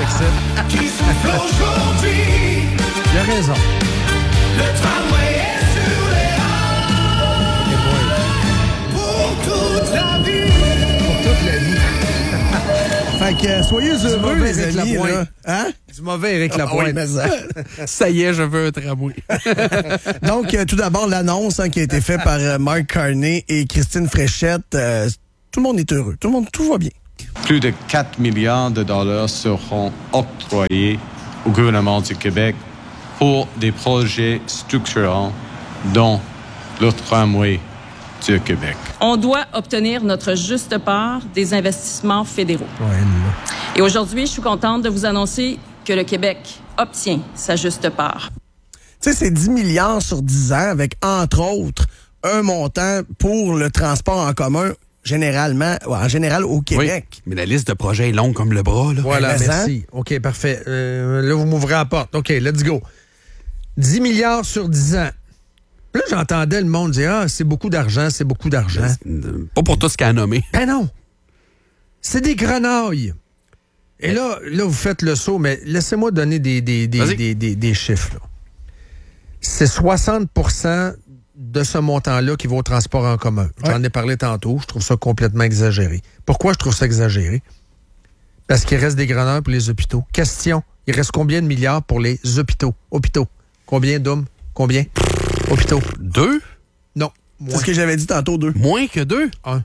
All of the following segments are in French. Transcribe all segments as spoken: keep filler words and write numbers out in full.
ici. Qui souffle aujourd'hui. Il a raison. Le tramway est sur les rails. Pour toute la vie. Pour toute la vie. Fait que euh, soyez heureux, mauvais les avec amis. la Là. Hein? Du mauvais avec la Ah, oui, pointe. mais ça. Ça y est, je veux un tramway. Donc, euh, tout d'abord, l'annonce hein, qui a été faite par euh, Mark Carney et Christine Fréchette. Euh, tout le monde est heureux. Tout le monde, tout va bien. Plus de quatre milliards de dollars seront octroyés au gouvernement du Québec pour des projets structurants, dont le tramway du Québec. On doit obtenir notre juste part des investissements fédéraux. Ouais, Et aujourd'hui, je suis contente de vous annoncer que le Québec obtient sa juste part. Tu sais, c'est dix milliards sur dix ans avec, entre autres, un montant pour le transport en commun, généralement, en général au Québec. Oui, mais la liste de projets est longue comme le bras. Là. Voilà, Mais merci. OK, parfait. Euh, là, vous m'ouvrez la porte. OK, let's go. dix milliards sur dix ans. Là, j'entendais le monde dire « Ah, c'est beaucoup d'argent, c'est beaucoup d'argent. » Pas pour tout ce qu'il a nommé. Ben non! C'est des grenailles. Et là, là, vous faites le saut, mais laissez-moi donner des, des, des, Vas-y. des, des, des chiffres. là. C'est soixante pour cent de ce montant-là qui va au transport en commun. J'en ai parlé tantôt. Je trouve ça complètement exagéré. Pourquoi je trouve ça exagéré? Parce qu'il reste des grenailles pour les hôpitaux. Question, il reste combien de milliards pour les hôpitaux? Hôpitaux. Combien, Dom? Combien? Hôpitaux. Deux? Non. C'est Moins. ce que j'avais dit tantôt, deux. Moins que deux? Un.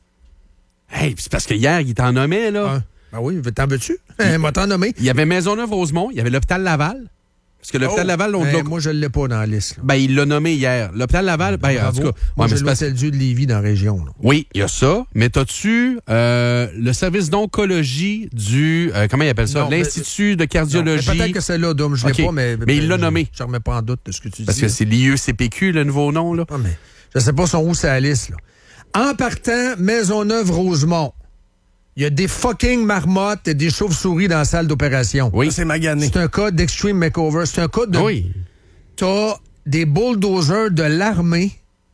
Hey, c'est parce que hier, il t'en nommait, là. Un. Ben oui, t'en veux-tu? Il m'a t'en nommé. Il y avait Maisonneuve-Rosemont, il y avait l'hôpital Laval. Parce que l'hôpital Oh. Laval, on Ben, l'a- moi, je ne l'ai pas dans la liste. là. ben, il l'a nommé hier. L'hôpital Laval, ben, en Bravo. tout cas. Moi, ouais, mais j'ai c'est parce- l'Hôtel-Dieu de Lévis dans la région. là. Oui, il y a ça. Mais t'as-tu euh, le service d'oncologie du... euh, comment il appelle ça? Non, mais- L'Institut de Non, cardiologie. mais peut-être que c'est là, Dom, je ne l'ai OK. pas, mais... Mais il l'a je- nommé. Je ne remets pas en doute de ce que tu Parce dis. que c'est l'I E C P Q, le nouveau nom, là. Ah, mais je ne sais pas son où c'est la liste. Là. En partant, Maisonneuve-Rosemont, il y a des fucking marmottes et des chauves-souris dans la salle d'opération. Oui. C'est magané. C'est un cas d'extreme makeover. C'est un cas de... Oui. T'as des bulldozers de l'armée.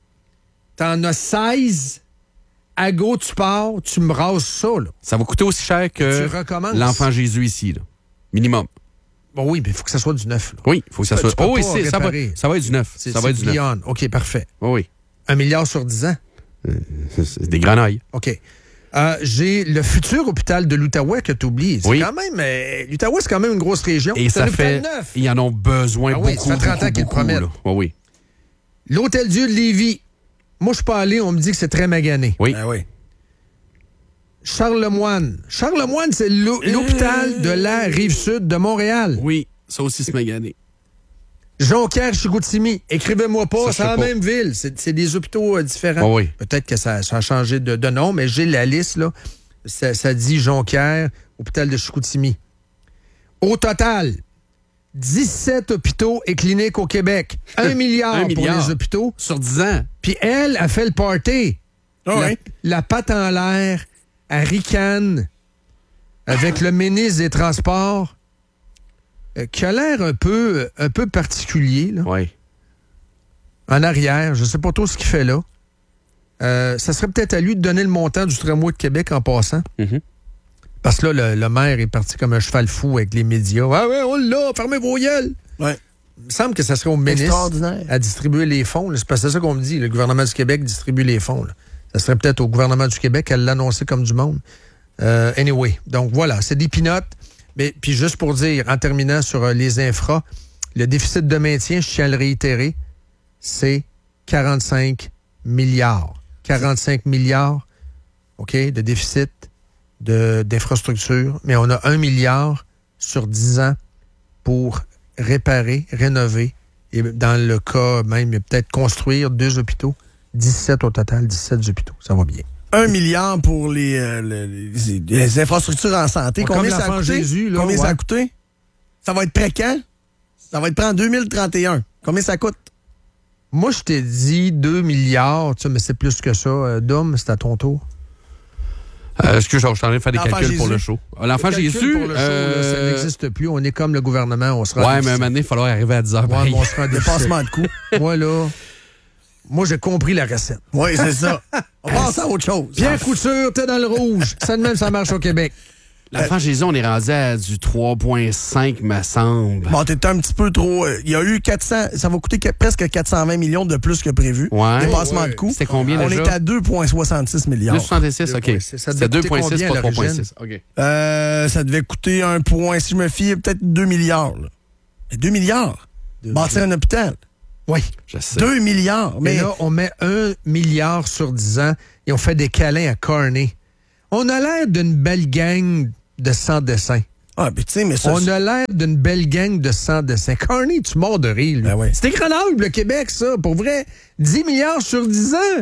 T'en as seize. À go, tu pars, tu me rases ça, là. Ça va coûter aussi cher que Tu recommences. l'enfant Jésus ici, là. Minimum. Bon, oui, mais il faut que ça soit du neuf, là. Oui, il faut que ça Tu peux- soit... tu peux Oh oui, pas c'est- ça, va, réparer. ça va être du neuf. C'est, Ça va être c'est du neuf. beyond. OK, parfait. Oh oui. Un milliard sur dix ans. C'est des grenailles. OK. Euh, j'ai le futur hôpital de l'Outaouais que tu oublies. C'est Oui. quand même... euh, L'Outaouais, c'est quand même une grosse région. Et c'est ça un hôpital fait... neuf. Ils en ont besoin Ah beaucoup, oui, ça fait trente ans beaucoup, qu'ils le beaucoup, promettent. là. Oh oui. L'Hôtel Dieu de Lévis. Moi, je suis pas allé, on me dit que c'est très magané. Oui. Ah oui. Charlemagne. Charlemagne, c'est l'hô- l'hôpital de la Rive-Sud de Montréal. Oui, ça aussi, c'est magané. Jonquière-Chicoutimi. Écrivez-moi pas, Ça, je c'est sais la pas. même ville. C'est, c'est des hôpitaux euh, différents. Oh oui. Peut-être que ça, ça a changé de, de nom, mais j'ai la liste, là. Ça, ça dit Jonquière, hôpital de Chicoutimi. Au total, dix-sept hôpitaux et cliniques au Québec. Un milliard, Un milliard. pour les hôpitaux. Sur dix ans. Puis elle a fait le party. Ah la, oui. la patte en l'air, à ricane, avec le ministre des Transports, euh, qui a l'air un peu, un peu particulier, là, Oui. en arrière. Je ne sais pas trop ce qu'il fait là. Euh, ça serait peut-être à lui de donner le montant du tramway de Québec en passant. Mhm. Parce que là, le, le maire est parti comme un cheval fou avec les médias. Ah ouais, on l'a, fermez vos gueules. Ouais. Il me semble que ça serait au ministre Extraordinaire. à distribuer les fonds. là. C'est parce que c'est ça qu'on me dit. Le gouvernement du Québec distribue les fonds. là. Ça serait peut-être au gouvernement du Québec à l'annoncer comme du monde. Euh, anyway, donc voilà, c'est des pinottes. Mais puis juste pour dire, en terminant sur euh, les infras, le déficit de maintien, je tiens à le réitérer, c'est quarante-cinq milliards. quarante-cinq milliards, OK, de déficit de, d'infrastructure, mais on a un milliard sur dix ans pour réparer, rénover, et dans le cas même, peut-être construire deux hôpitaux, dix-sept au total, dix-sept hôpitaux. Ça va bien. Un milliard pour les, euh, le- les, les infrastructures en santé. Bon, Combien comme ça a l'enfant coûté? Jésus, là, Combien ça ouais. a coûté? Ça va être prêt quand? Ça va être prêt en deux mille trente et un. Combien ça coûte? Moi, je t'ai dit deux milliards, tu sais, mais c'est plus que ça. Euh, Dom, c'est à ton tour. Euh, excuse, je suis en train de faire des L'enfant calculs pour Jésus. le show. Ah, L'enfant Le calcul Jésus. pour le show, là, euh, ça n'existe plus. On est comme le gouvernement, on sera... Ouais, mais un moment donné, il va falloir arriver à dix heures. Ouais, pareil. mais on sera en déficit. Dépassement de coût. Moi, là, moi, j'ai compris la recette. Oui, c'est ça. On passe à autre chose. Pierre Couture, t'es dans le rouge. Ça de même, ça marche au Québec. La franchisée, on est rendu à du trois virgule cinq, me semble. Bon, t'es un petit peu trop... euh, Il y a eu quatre cents... Ça va coûter que- presque quatre cent vingt millions de plus que prévu. Ouais. Dépassement Ouais. de coûts. C'était combien On déjà? est à deux virgule soixante-six milliards. deux virgule soixante-six, OK. deux virgule six. Ça C'était devait deux coûter virgule six, combien pas à trois virgule l'origine? six. OK. Euh, ça devait coûter un point... Si je me fie, peut-être deux milliards. Là. Mais deux milliards? Deux Bâtir un hôpital. Oui. Je sais. deux milliards. Mais Mais là, on met un milliard sur dix ans et on fait des câlins à Carney. On a l'air d'une belle gang de sans-dessin. Ah, puis tu sais, mais ça... On a l'air d'une belle gang de sans-dessin. Carney, tu mords de rire, lui. Ben ouais. C'est incroyable, le Québec, ça. Pour vrai, dix milliards sur dix ans.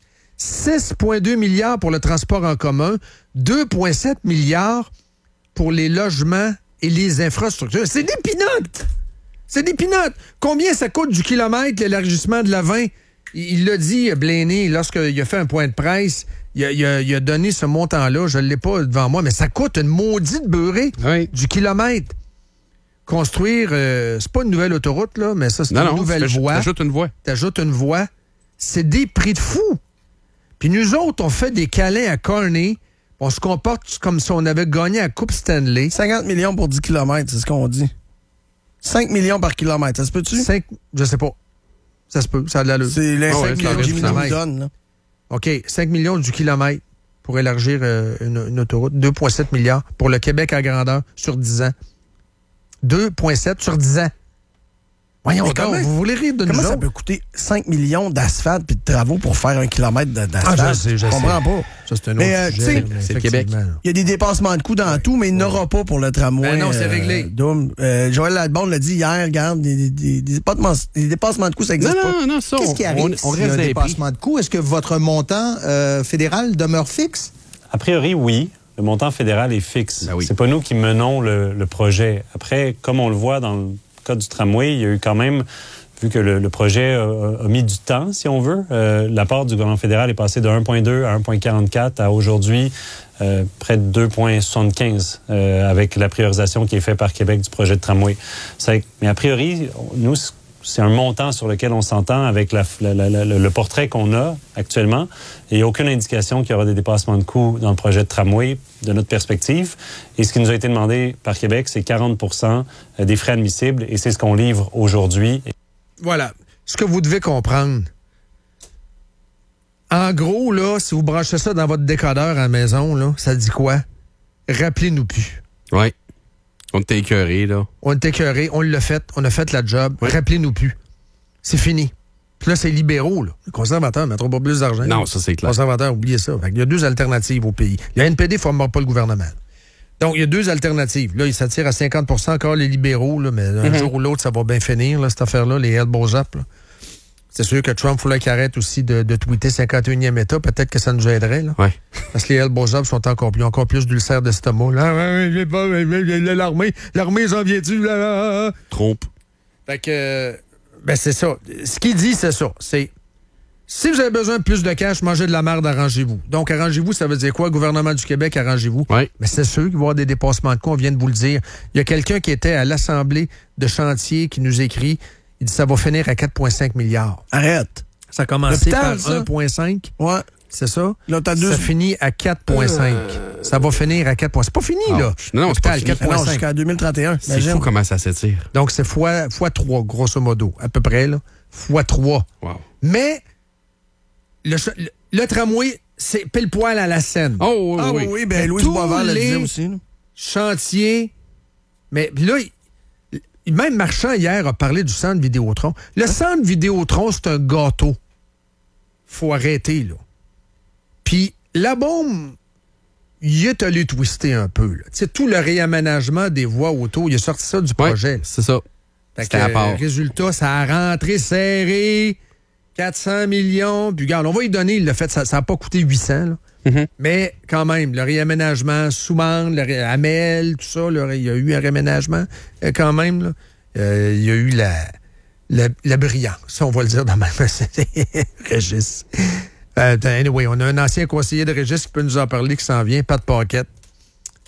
six virgule deux milliards pour le transport en commun. deux virgule sept milliards pour les logements et les infrastructures. C'est des pinottes! C'est des pinottes! Combien ça coûte du kilomètre, l'élargissement de la vingt? Il l'a dit, Blaney, lorsqu'il a fait un point de presse, il a, il a- il a donné ce montant-là, je ne l'ai pas devant moi, mais ça coûte une maudite beurrée Oui. du kilomètre. Construire, euh, c'est pas une nouvelle autoroute, là, mais ça, c'est Non, une non, nouvelle t'aj- voie. t'ajoutes une voie. T'ajoutes une voie. C'est des prix de fou. Puis nous autres, on fait des câlins à Carney. On se comporte comme si on avait gagné la Coupe Stanley. cinquante millions pour dix kilomètres, c'est ce qu'on dit. cinq millions par kilomètre, ça se peut-tu? Cinq, je sais pas. Ça se peut, ça a de l'allure. C'est les Ah ouais, cinq c'est millions que Jimmy kilomètre. nous donne. Là. OK, cinq millions du kilomètre pour élargir euh, une, une autoroute. deux virgule sept milliards pour le Québec à grandeur sur dix ans. deux virgule sept sur dix ans. Voyons Mais donc, comment- vous voulez rire de nous Comment ça autres? peut coûter cinq millions d'asphalte puis de travaux pour faire un kilomètre de- d'asphalte? Ah, je sais, je sais. comprends pas. Ça, c'est un autre Mais, euh, sujet. tu sais, mais c'est le Québec. effectivement, là. Il y a des dépassements de coûts dans tout, mais il n'y en aura pas pour le tramway. Ben non, c'est euh, réglé. Dôme. Euh, Joël Lalbonde l'a dit hier, regarde, des, des, des, des dépassements, des dépassements de coûts, ça Non, n'existe pas. non, non, ça, Qu'est-ce on, qui arrive on, on s'il y a reste un dans les prix. dépassement de coûts? Est-ce que votre montant euh, fédéral demeure fixe? A priori, oui. Le montant fédéral est fixe. Ben oui. C'est pas nous qui menons le, le projet. Après, comme on le voit dans le cas du tramway, il y a eu quand même, vu que le, le projet a, a mis du temps, si on veut, euh, la part du gouvernement fédéral est passée de un virgule deux à un virgule quarante-quatre à aujourd'hui euh, près de deux virgule soixante-quinze euh, avec la priorisation qui est faite par Québec du projet de tramway. C'est- mais a priori, on- nous, c'est un montant sur lequel on s'entend avec la, la- la- la- le portrait qu'on a actuellement. Il n'y a aucune indication qu'il y aura des dépassements de coûts dans le projet de tramway, de notre perspective. Et ce qui nous a été demandé par Québec, c'est quarante pour cent des frais admissibles, et c'est ce qu'on livre aujourd'hui. Voilà. Ce que vous devez comprendre. En gros, là, si vous branchez ça dans votre décodeur à la maison, là, ça dit quoi? Rappelez-nous plus. Oui. On t'a écœuré, là. On est écœuré, on l'a fait, on a fait la job. Oui. Rappelez-nous plus. C'est fini. Puis là, c'est libéraux, là. Les conservateurs ne mettront pas plus d'argent. Non, ça, c'est Les clair. conservateurs, oubliez ça. Fait qu'il y a deux alternatives au pays. Le N P D ne formera pas le gouvernement. Donc, il y a deux alternatives. Là, ils s'attirent à cinquante pour cent encore les libéraux, là, mais un Mhm. jour ou l'autre, ça va bien finir, là, cette affaire-là, les elbows up. Là. C'est sûr que Trump, il faudrait qu'il arrête aussi de, de tweeter cinquante et unième État. Peut-être que ça nous aiderait. Là. Ouais. Parce que les elbows up sont encore plus, encore plus d'ulcères d'estomac. Là, ouais, j'ai pas, mais- mais- mais l'armée, l'armée, j'en viens-tu? Là, là, là. Trompe. Fait que, euh, ben c'est ça. Ce qu'il dit, c'est ça. C'est, si vous avez besoin de plus de cash, mangez de la merde, arrangez-vous. Donc, arrangez-vous, ça veut dire quoi? Gouvernement du Québec, arrangez-vous. Oui. Mais c'est sûr qu'il va y avoir des dépassements de coûts, on vient de vous le dire. Il y a quelqu'un qui était à l'Assemblée de chantier qui nous écrit, il dit ça va finir à quatre virgule cinq milliards. Arrête. Ça a commencé L'hôpital, par ça? un virgule cinq, Ouais. c'est ça? Là, t'as deux... Ça finit à quatre virgule cinq. Ça va finir à quatre virgule cinq. C'est pas fini, Ah, là. non, non, c'est pas L'hôpital, fini. quatre Ah non, virgule cinq. jusqu'à deux mille trente et un. C'est imagine. fou comment ça s'étire. Donc, c'est fois, fois trois, grosso modo, à peu près, là. Fois trois. Wow. Mais le, ch- le, le tramway, c'est pile poil à la Seine. Oh, oui, Ah oui, oui. oui, ben Mais Louise tous Boisvert le disait les- aussi. là. Chantier. Mais puis là, il- il- même Marchand, hier, a parlé du centre Vidéotron. Le centre Vidéotron, c'est un gâteau. Faut arrêter, là. Puis la bombe, il est allé twister un peu. là. Tu sais, tout le réaménagement des voies autour, il a sorti ça du Ouais, projet. là. c'est ça. Fait C'était que, à part. euh, résultat, ça a rentré serré, quatre cents millions. Puis regarde, on va y donner, il l'a fait, ça n'a pas coûté huit cents. Là. Mhm. Mais quand même, le réaménagement, Soumande, le ré- Amel, tout ça, là, il y a eu un réaménagement euh, quand même. Là. Euh, il y a eu la, la, la brillance, ça on va le dire dans ma Régis. Euh, anyway, on a un ancien conseiller de Régis qui peut nous en parler, qui s'en vient, Pat Paquette.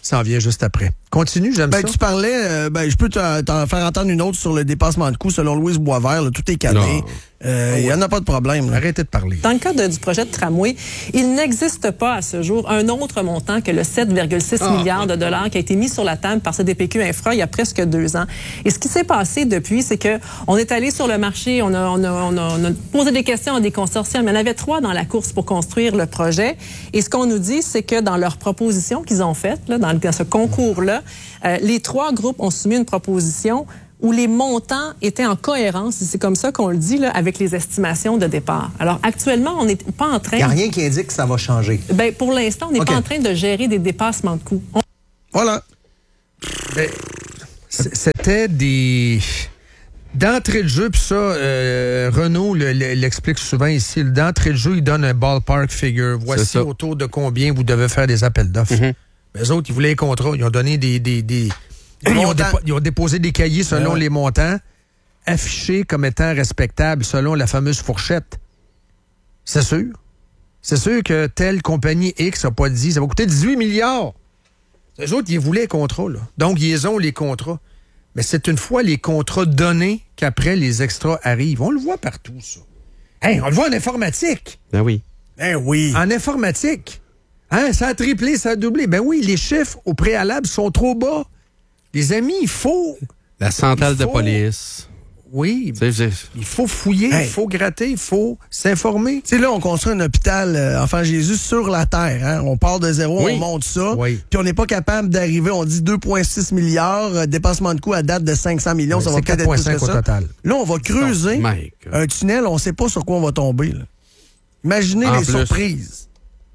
Ça en vient juste après. Continue, j'aime Ben, ça. tu parlais, euh, ben, je peux t'en t'en faire entendre une autre sur le dépassement de coûts selon Louise Boisvert. Là, tout est cadré. Non. Euh, Il n'y en a pas de problème. Là. Arrêtez de parler. Dans le cas de- du projet de tramway, il n'existe pas à ce jour un autre montant que le sept virgule six milliards de dollars qui a été mis sur la table par C D P Q Infra il y a presque deux ans. Et ce qui s'est passé depuis, c'est que on est allé sur le marché, on a, on a, on a, on a posé des questions à des consortiums. Il y en avait trois dans la course pour construire le projet. Et ce qu'on nous dit, c'est que dans leurs propositions qu'ils ont faites, là, dans, le- dans ce concours-là, euh, les trois groupes ont soumis une proposition où les montants étaient en cohérence, c'est comme ça qu'on le dit, là, avec les estimations de départ. Alors, actuellement, on n'est pas en train... Il n'y a rien qui indique que ça va changer. Ben, pour l'instant, on n'est OK. pas en train de gérer des dépassements de coûts. On- Voilà. Ben, c- c'était des... D'entrée de jeu, puis ça, euh, Renaud le- le- l'explique souvent ici. D'entrée de jeu, il donne un ballpark figure. Voici ça. autour de combien vous devez faire des appels d'offres. Mhm. Les autres, ils voulaient les contrats. Ils ont donné des... des, des... Ils, ont montants. dépo- ils ont déposé des cahiers selon Ouais. les montants, affichés comme étant respectables selon la fameuse fourchette. C'est sûr. C'est sûr que telle compagnie X n'a pas dit, ça va coûter dix-huit milliards. Les autres, ils voulaient les contrats, là. Donc, ils ont les contrats. Mais c'est une fois les contrats donnés qu'après, les extras arrivent. On le voit partout, ça. Hey, on le voit en informatique. Ben oui. Ben oui. En informatique. Hein, ça a triplé, ça a doublé. Ben oui, les chiffres au préalable sont trop bas. Les amis, il faut... La centrale Il faut- de police. Oui, Tu sais, c'est- il faut fouiller, il Hey. faut gratter, il faut s'informer. Tu sais, là, on construit un hôpital euh, Enfant Jésus sur la Terre. Hein? On part de zéro, Oui. on monte ça. Oui. Puis on n'est pas capable d'arriver, on dit deux virgule six milliards, euh, dépassement de coût à date de cinq cents millions. Oui, ça va c'est peut-être être plus quatre virgule cinq que au ça. total. Là, on va creuser My God. un tunnel, on ne sait pas sur quoi on va tomber. Là. Imaginez En les plus. surprises.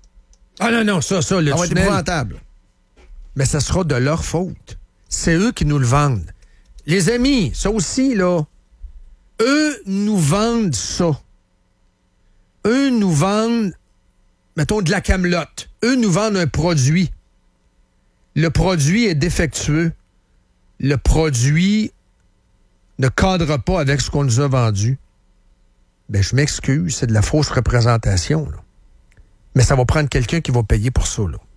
Ah non, non, ça, ça, le Ça va être tunnel... épouvantable. Mais ça sera de leur faute. C'est eux qui nous le vendent. Les amis, ça aussi, là, eux nous vendent ça. Eux nous vendent, mettons, de la camelote. Eux nous vendent un produit. Le produit est défectueux. Le produit ne cadre pas avec ce qu'on nous a vendu. Ben, je m'excuse, c'est de la fausse représentation, là. Mais ça va prendre quelqu'un qui va payer pour ça, là.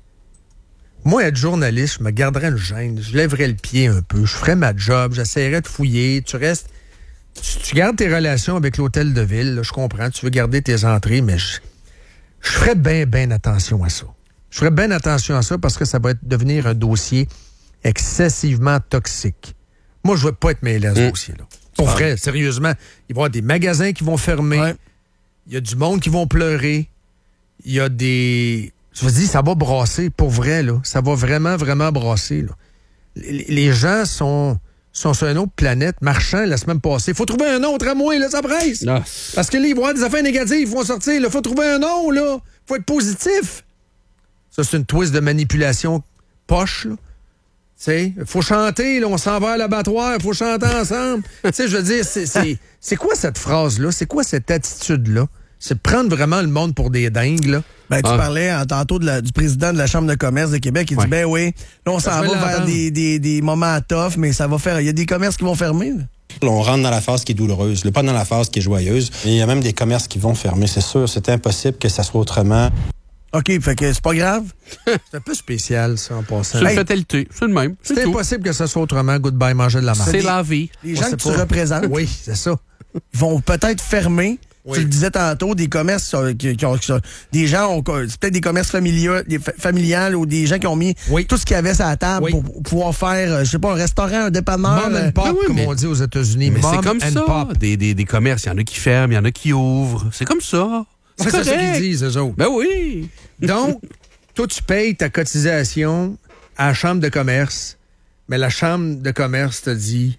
Moi, être journaliste, je me garderais une gêne, je lèverais le pied un peu, je ferais ma job, j'essaierais de fouiller, tu restes... Tu, tu gardes tes relations avec l'hôtel de ville, là, je comprends, tu veux garder tes entrées, mais je, je ferais bien, bien attention à ça. Je ferais bien attention à ça parce que ça va être, devenir un dossier excessivement toxique. Moi, je veux pas être mêlé à ce Mm. dossier-là. Pour vrai, sérieusement, il va y avoir des magasins qui vont fermer, Ouais. il y a du monde qui vont pleurer, il y a des... Je vous dis, ça va brasser, pour vrai, là. Ça va vraiment, vraiment brasser, là. Les, les gens sont, sont sur une autre planète, marchant la semaine passée. Il faut trouver un nom, tramway, là, ça presse. Ah, Parce que là, ils vont avoir des affaires négatives, ils vont sortir. Il faut trouver un nom, là. Faut être positif. Ça, c'est une twist de manipulation poche, là. Tu sais, faut chanter, là, on s'en va à l'abattoir, faut chanter ensemble. Tu sais, je veux dire, c'est, c'est, c'est quoi cette phrase-là? C'est quoi cette attitude-là? C'est prendre vraiment le monde pour des dingues, là. Ben, tu Ah. parlais hein, tantôt de la- du président de la Chambre de commerce de Québec. Il Ouais. dit, ben oui, là, on Ça, s'en je va vais vers l'entendre. des, des, des moments tough, mais ça va faire... Il y a des commerces qui vont fermer. là. On rentre dans la phase qui est douloureuse, pas dans la phase qui est joyeuse. Et il y a même des commerces qui vont fermer, c'est sûr. C'est impossible que ça soit autrement. OK, fait que c'est pas grave. C'est un peu spécial, ça, en passant. c'est une Hey. fatalité. C'est le même. C'est C'est tout. impossible que ça soit autrement. Goodbye, manger de la marde. C'est des- la vie. Les On gens sait que tu pas. représentes Oui, c'est ça. vont peut-être fermer. Oui. Tu le disais tantôt, des commerces euh, qui, qui ont... qui sont- des gens ont... C'est peut-être des commerces familiaux, des fa- familiales ou des gens qui ont mis Oui. tout ce qu'il y avait sur la table Oui. pour, pour pouvoir faire, euh, je sais pas, un restaurant, un dépanneur. Mom euh, and pop, ben oui, comme mais- on dit aux États-Unis. Mais Mom c'est comme and ça. pop. Des, des, des commerces, il y en a qui ferment, il y en a qui ouvrent. C'est comme ça. C'est C'est ça correct. qu'ils disent, eux autres. Ben oui. Donc, toi, tu payes ta cotisation à la Chambre de commerce, mais la Chambre de commerce te dit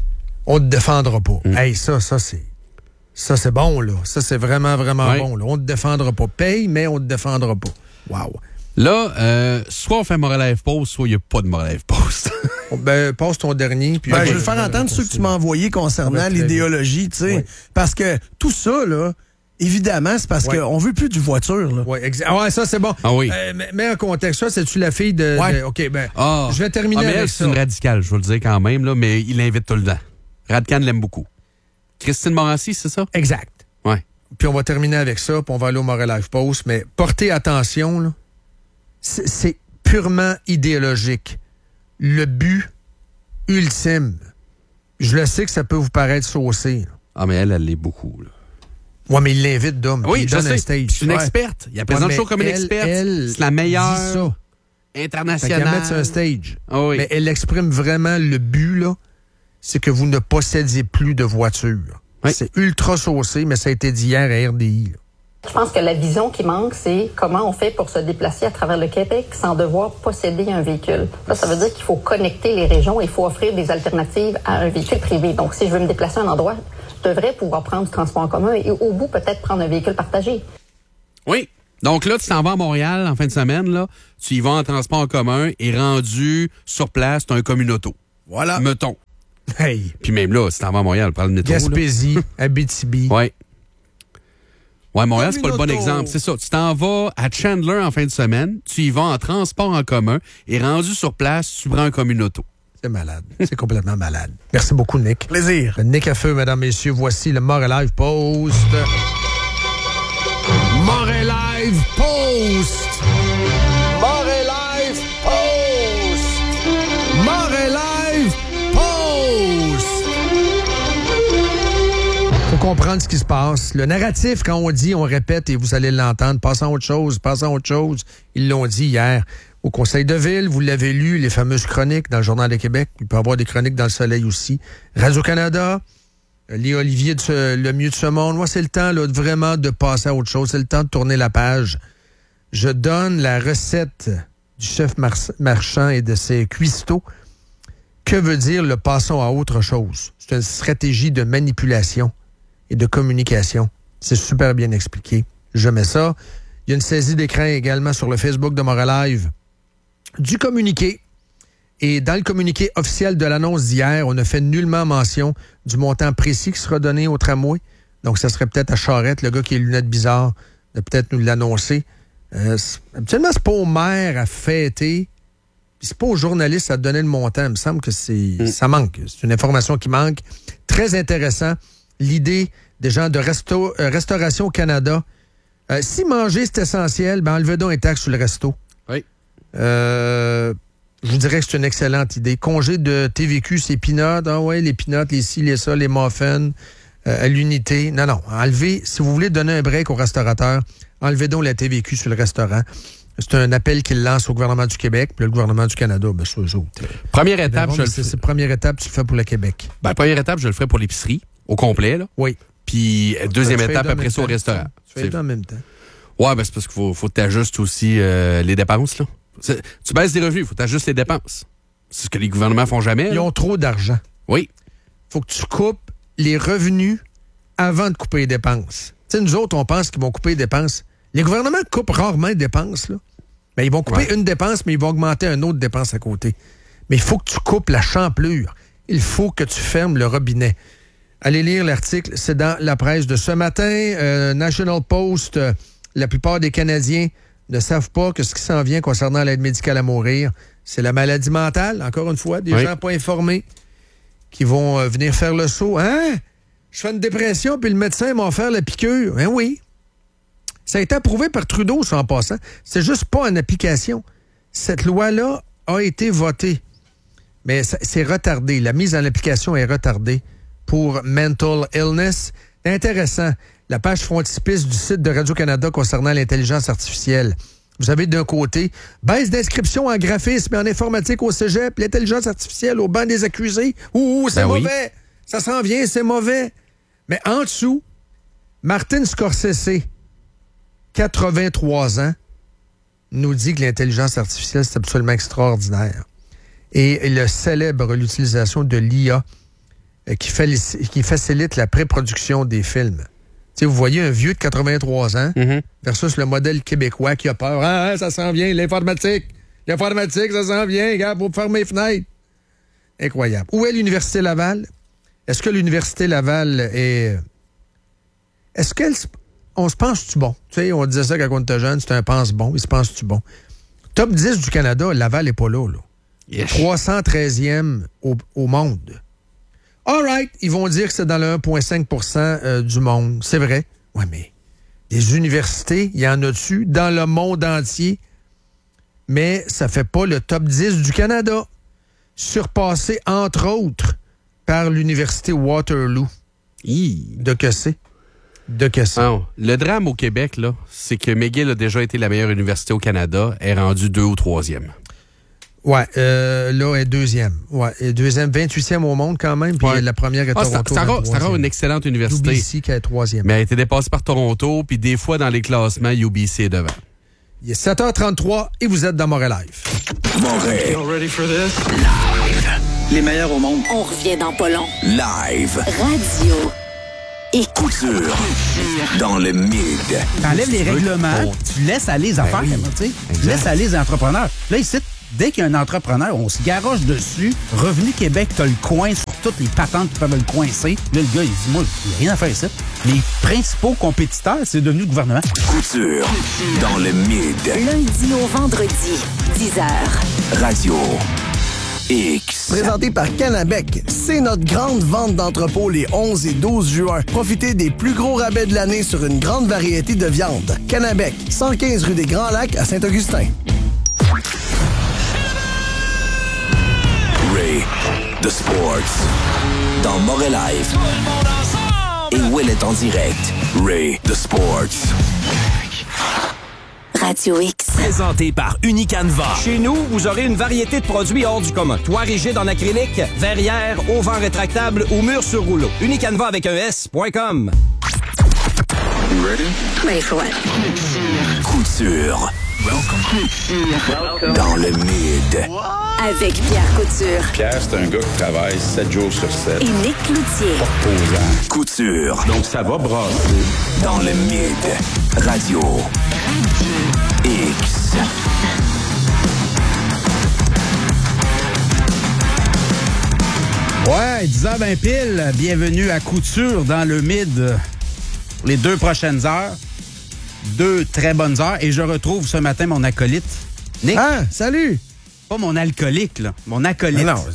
on te défendra pas. Mm. Hey, ça, ça, c'est. Ça, c'est bon, là. Ça, c'est vraiment, vraiment Ouais. bon, là. On te défendra pas. Paye, mais on te défendra pas. Wow. Là, euh, soit on fait Morel Post, soit il n'y a pas de Morel Post. Ben, passe ton dernier. Puis Ben, on je va- vais le faire entendre ceux que tu m'as envoyés On concernant va très l'idéologie, tu sais. Oui. Parce que tout ça, là, évidemment, c'est parce Ouais. qu'on veut plus du voiture, là. Ouais, exa- ah ouais, ça, c'est bon. Ah oui. Euh, mais- mets en contexte, ça, c'est-tu la fille de. Ouais. de- OK, ben. Ah. Je vais terminer Ah, mais avec elle, ça. c'est une radicale, je veux le dire quand même, là, mais il l'invite tout le temps. Radcan l'aime beaucoup. Christine Morancy, c'est ça? Exact. Ouais. Puis on va terminer avec ça, puis on va aller au Moral Life Post. Mais portez attention, là. C'est c'est purement idéologique. Le but ultime, je le sais que ça peut vous paraître saucé. Là. Ah, mais elle, elle l'est beaucoup. Là. Ouais, mais il l'invite d'homme. Oui, il je donne sais. un stage. C'est une Ouais. experte. Il a présenté Ouais, le show comme une elle, experte. elle C'est la meilleure dit ça. internationale. Fait qu'elle met sur un stage. Ah oui. Mais elle exprime vraiment le but, là, c'est que vous ne possédiez plus de voiture. Oui. C'est ultra saucé, mais ça a été dit hier à R D I. Là. Je pense que la vision qui manque, c'est comment on fait pour se déplacer à travers le Québec sans devoir posséder un véhicule. Ça, ça veut dire qu'il faut connecter les régions et il faut offrir des alternatives à un véhicule privé. Donc, si je veux me déplacer à un endroit, je devrais pouvoir prendre du transport en commun et au bout, peut-être prendre un véhicule partagé. Oui. Donc là, tu t'en vas à Montréal en fin de semaine, là, tu y vas en transport en commun et rendu sur place, tu as un communauto. Voilà. Mettons. Hey! Puis même là, si t'en vas à Montréal, prends le métro. Gaspésie, Abitibi. Oui. Ouais, Montréal, c'est pas le bon Communauto. exemple. C'est ça. Tu t'en vas à Chandler en fin de semaine, tu y vas en transport en commun et rendu sur place, tu prends un communauto. C'est malade. C'est complètement malade. Merci beaucoup, Nick. Plaisir. Nick à feu, mesdames, messieurs. Voici le Montréal Live Post. Montréal Live Post. Montréal Live Post. Montréal Live Post. Faut comprendre ce qui se passe. Le narratif, quand on dit, on répète et vous allez l'entendre. Passons à autre chose, passons à autre chose. Ils l'ont dit hier au Conseil de ville. Vous l'avez lu, les fameuses chroniques dans le Journal de Québec. Il peut y avoir des chroniques dans le Soleil aussi. Radio-Canada. Les Olivier de ce, le mieux de ce monde. Moi, c'est le temps là, de vraiment de passer à autre chose. C'est le temps de tourner la page. Je donne la recette du chef mar- marchand et de ses cuistots. Que veut dire le passons à autre chose? C'est une stratégie de manipulation et de communication. C'est super bien expliqué. Je mets ça. Il y a une saisie d'écran également sur le Facebook de Montréal Live du communiqué. Et dans le communiqué officiel de l'annonce d'hier, on a fait nullement mention du montant précis qui sera donné au tramway. Donc, ça serait peut-être à Charette, le gars qui a les lunettes bizarres, de peut-être nous l'annoncer. Euh, c'est, habituellement, c'est pas au maire à fêter, puis c'est pas aux journalistes à donner le montant. Il me semble que c'est mm. ça manque. C'est une information qui manque. Très intéressant. L'idée des gens de resto, euh, Restauration Canada. Euh, si manger, c'est essentiel, ben enlevez donc un taxe sur le resto. Oui. Euh... Je vous dirais que c'est une excellente idée. Congé de T V Q, c'est peanuts. Ah ouais, les peanuts, les ci, les ça, les muffins, euh, à l'unité. Non, non. Enlevez, si vous voulez donner un break au restaurateur, enlevez donc la T V Q sur le restaurant. C'est un appel qu'il lance au gouvernement du Québec, puis le gouvernement du Canada, bien sûr, eux autres. Première étape, je le c'est, fais. c'est première étape, tu le fais pour le Québec. Ben, première étape, je le ferai pour l'épicerie, au complet, là. Oui. Puis, deuxième Tu fais étape, les deux en après même ça, au temps. restaurant. Tu fais les deux en même temps. Ouais, ben, c'est parce qu'il faut, faut que tu ajustes aussi euh, les dépenses, là. C'est, tu baisses des revenus, il faut que tu ajustes les dépenses. C'est ce que les gouvernements font jamais. Ils là. ont trop d'argent. Oui. Faut que tu coupes les revenus avant de couper les dépenses. Tu sais, nous autres, on pense qu'ils vont couper les dépenses. Les gouvernements coupent rarement les dépenses, là. Mais ils vont couper Ouais. une dépense, mais ils vont augmenter une autre dépense à côté. Mais il faut que tu coupes la champlure. Il faut que tu fermes le robinet. Allez lire l'article, c'est dans la presse de ce matin. Euh, National Post, euh, la plupart des Canadiens ne savent pas que ce qui s'en vient concernant l'aide médicale à mourir, c'est la maladie mentale, encore une fois, des oui. gens pas informés qui vont euh, venir faire le saut. Hein? Je fais une dépression, puis le médecin m'a offert la piqûre. Hein oui. Ça a été approuvé par Trudeau, ça, en passant. C'est juste pas en application. Cette loi-là a été votée, mais ça, c'est retardé. La mise en application est retardée pour mental illness. C'est intéressant. La page frontispice du site de Radio-Canada concernant l'intelligence artificielle. Vous avez d'un côté, baisse d'inscription en graphisme et en informatique au cégep, l'intelligence artificielle au banc des accusés. Ouh, c'est Ben oui. mauvais. Ça s'en vient, c'est mauvais. Mais en dessous, Martin Scorsese, quatre-vingt-trois ans, nous dit que l'intelligence artificielle, c'est absolument extraordinaire. Et il célèbre l'utilisation de l'I A euh, qui, falici- qui facilite la pré-production des films. Tu sais, vous voyez un vieux de quatre-vingt-trois ans Mm-hmm. versus le modèle québécois qui a peur. Ah, ah, ça s'en vient, l'informatique. L'informatique, ça s'en vient, gars, pour fermer les fenêtres. Incroyable. Où est l'Université Laval? Est-ce que l'Université Laval est... Est-ce qu'elle... On se pense-tu bon? Tu sais, on disait ça quand on était jeune, c'est un pense-bon. Il se pense-tu bon? Top dix du Canada, Laval n'est pas là, là. Yes. trois cent treizième au, au monde. All right, ils vont dire que c'est dans le un virgule cinq pour cent euh, du monde. C'est vrai. Oui, mais des universités, il y en a dessus dans le monde entier. mais ça fait pas le top dix du Canada. Surpassé, entre autres, par l'Université Waterloo. Hi. De que c'est? De que c'est? Non. Le drame au Québec, là, c'est que McGill a déjà été la meilleure université au Canada, est rendue deux ou troisième. Ouais, euh, là, elle est deuxième. Ouais, elle est deuxième, vingt-huitième au monde quand même, puis Ouais. la première est Ah, Toronto. c'est, c'est, encore, c'est encore une excellente université. U B C qui est troisième. Mais elle a été dépassée par Toronto, puis des fois, dans les classements, U B C est devant. Il est sept heures trente-trois et vous êtes dans Montréal Live. Montréal. You ready for this? Live. Les meilleurs au monde. On revient dans pas long. Live. Radio. Et couture. Dans le mid. T'enlèves les règlements, tu laisses aller les affaires, Ben oui. tu sais. Tu laisses aller les entrepreneurs. Là, ici, dès qu'il y a un entrepreneur, on se garoche dessus. Revenu Québec, t'as le coin sur toutes les patentes qui peuvent le coincer. Là, le gars, il dit, moi, il n'y a rien à faire ici. Les principaux compétiteurs, c'est devenu le gouvernement. Couture. Dans le mid. lundi au vendredi, dix heures. Radio X. Présenté par Canabec, c'est notre grande vente d'entrepôt les onze et douze juin. Profitez des plus gros rabais de l'année sur une grande variété de viandes. Canabec, cent quinze rue des Grands Lacs à Saint-Augustin. Ray the Sports. Dans Montréal Live. Et Will est en direct. Ray the Sports. Radio X. Présenté par Unicanva. Chez nous, vous aurez une variété de produits hors du commun. Toit rigide en acrylique, verrière, auvent rétractable ou mur sur rouleau. Unicanva avec un S point com. You ready? Ready for what? Couture. Welcome. Dans le mid. Avec Pierre Couture. Pierre, c'est un gars qui travaille sept jours sur sept. Et Nick Cloutier. Posant. Couture. Donc, ça va brasser. Dans le mid. Radio X. Ouais, dix heures vingt pile. Bienvenue à Couture dans le mid. Pour les deux prochaines heures. Deux très bonnes heures. Et je retrouve ce matin mon acolyte. Nick. Ah, salut! Pas mon alcoolique, là. Mon acolyte. Non,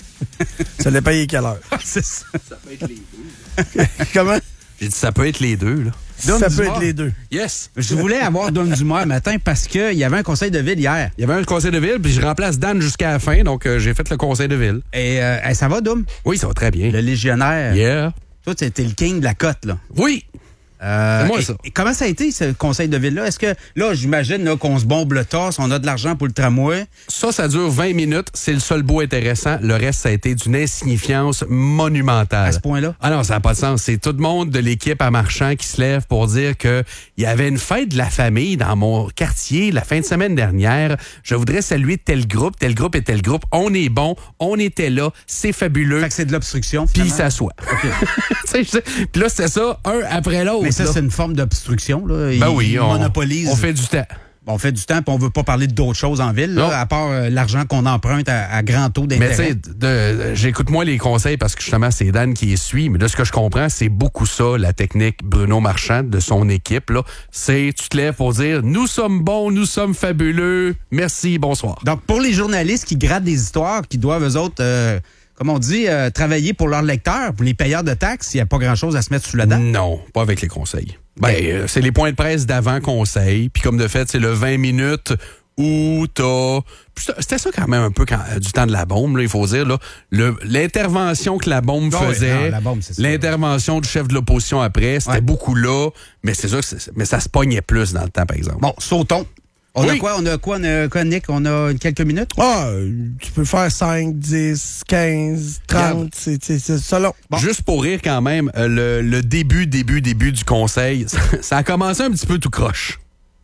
ça l'a payé quelle heure? C'est ça. Ça peut être les deux. Comment? J'ai dit ça peut être les deux, là. Ça Dom peut Dumas. être les deux. Yes. Je voulais avoir Dom Dumas un matin parce qu'il y avait un conseil de ville hier. Il y avait un conseil de ville, puis je remplace Dan jusqu'à la fin, donc euh, j'ai fait le conseil de ville. Et euh, hey, ça va, Dom? Oui, ça va très bien. Le légionnaire. Yeah. Toi, t'es le king de la cote, là. Oui. Euh, C'est moi, et- ça. et comment ça a été, ce conseil de ville-là? Est-ce que, là, j'imagine là, qu'on se bombe le torse, on a de l'argent pour le tramway. Ça, ça dure vingt minutes. C'est le seul bout intéressant. Le reste, ça a été d'une insignifiance monumentale. À ce point-là? Ah non, ça n'a pas de sens. C'est tout le monde de l'équipe à Marchand qui se lève pour dire que il y avait une fête de la famille dans mon quartier la fin de semaine dernière. Je voudrais saluer tel groupe, tel groupe et tel groupe. On est bon, on était là, c'est fabuleux. Fait que c'est de l'obstruction. Puis il finalement. s'assoit. Tu sais, je- Puis là, c'était ça, un après l'autre. Mais ça, là. c'est une forme d'obstruction, là. Ben Il- oui, il on, monopolise. on fait du temps. On fait du temps, puis on veut pas parler d'autres choses en ville, là, Non. à part euh, l'argent qu'on emprunte à, à grand taux Mais tu d'intérêt. sais, de- de- j'écoute moins les conseils parce que justement, c'est Dan qui les suit. Mais de ce que je comprends, c'est beaucoup ça, la technique Bruno Marchand de son équipe. Là. C'est, tu te lèves pour dire, nous sommes bons, nous sommes fabuleux. Merci, bonsoir. Donc, pour les journalistes qui grattent des histoires, qui doivent, eux autres, euh, comme on dit, euh, travailler pour leurs lecteurs, pour les payeurs de taxes, il n'y a pas grand-chose à se mettre sous la dent. Non, pas avec les conseils. Ben, euh, c'est les points de presse d'avant conseil. Puis comme de fait, c'est le vingt minutes où t'as... Puis c'était- C'était ça quand même un peu quand, du temps de la bombe, là, il faut dire. Là, Le- l'intervention que la bombe Ah oui, faisait, non, la bombe, c'est ça. l'intervention du chef de l'opposition après, c'était Ouais. beaucoup là. Mais c'est ça, que c'est- mais ça se pognait plus dans le temps, par exemple. Bon, sautons. On a Oui. quoi? On a quoi, on a quoi, Nick? On a quelques minutes? Ah, euh, tu peux faire cinq, dix, quinze, trente, c'est c'est- c'est selon. Juste pour rire quand même, euh, le, le début, début, début du conseil, ça, ça a commencé un petit peu tout croche.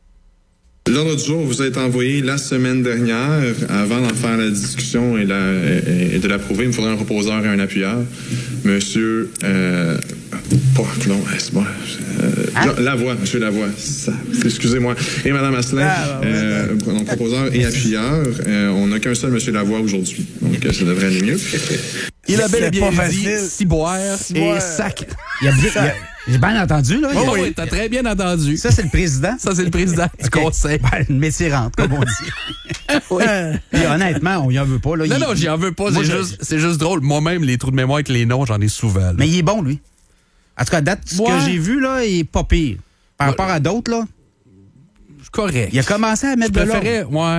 L'ordre du jour vous a été envoyé la semaine dernière. Avant d'en faire la discussion et, la, et, et de l'approuver, il me faudrait un reposeur et un appuyeur. Monsieur... Euh, pas, non, c'est moi. Euh, Jean- Lavoie, Monsieur Lavoie. Ça, excusez-moi. Et Madame Asselin, Ah, ouais, euh, donc proposeur et appuyeur. Euh, on n'a qu'un seul Monsieur Lavoie aujourd'hui. Donc, euh, ça devrait aller mieux. Il a bel et C'est bien pas dit facile. ciboire et Ciboire. sac. Il y a bien- il y a- J'ai bien entendu, là. Il y a- Oh oui, t'as très bien entendu. Ça, c'est le président. Ça, c'est le président du conseil. Ben, le métier rentre, comme on dit. Oui. Puis honnêtement, on y en veut pas. Là. Non, Il- non, j'y en veux pas. Moi, C'est je- juste, c'est juste drôle. Moi-même, les trous de mémoire avec les noms, j'en ai souvent. là. Mais il est bon, lui. En tout cas, à date, ce Ouais. que j'ai vu, là, il est pas pire. Par rapport à d'autres, là, correct. il a commencé à mettre Je de l'ordre. préférais, ouais.